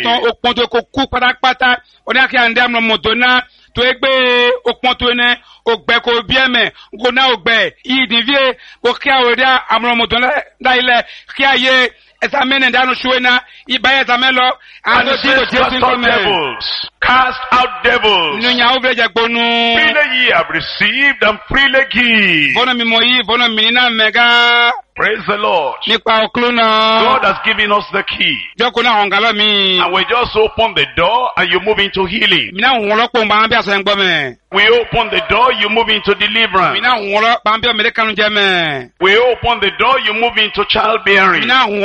S3: To egbe okponto ne ogbe ko bieme go na ogbe idivie ko kia oria amromodo na ile kia ye examine ndanu shuena ibaye examelo
S1: and the cast out devils, cast out devils.
S3: Nunya ovreje gbonu.
S1: Freely ye have received and freely give.
S3: Bono mi moyi bono mi na mega.
S1: Praise the Lord. God has given us the key. And we just open the door and you move into healing. We open the door, you move into deliverance. We open the door, you move into childbearing.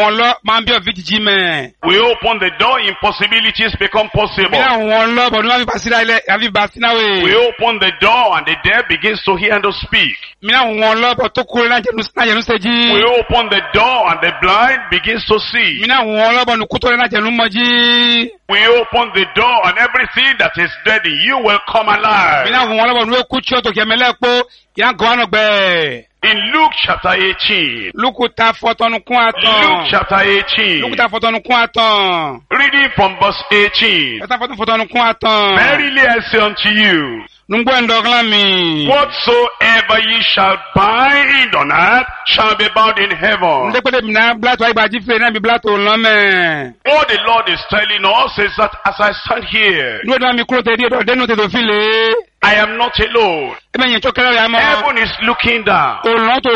S1: We open the door, impossibilities become possible. We open the door and the deaf begins to hear and to speak. We open the door and the blind begins to see. We open the door and everything that is dead in you will come alive. In Luke chapter eighteen.
S3: Luke
S1: chapter eighteen. Reading from verse eighteen. Verily I say unto you, whatsoever ye shall bind on earth shall be bound in heaven. What the Lord is telling us is that as I stand here, I am not alone. Heaven is looking down.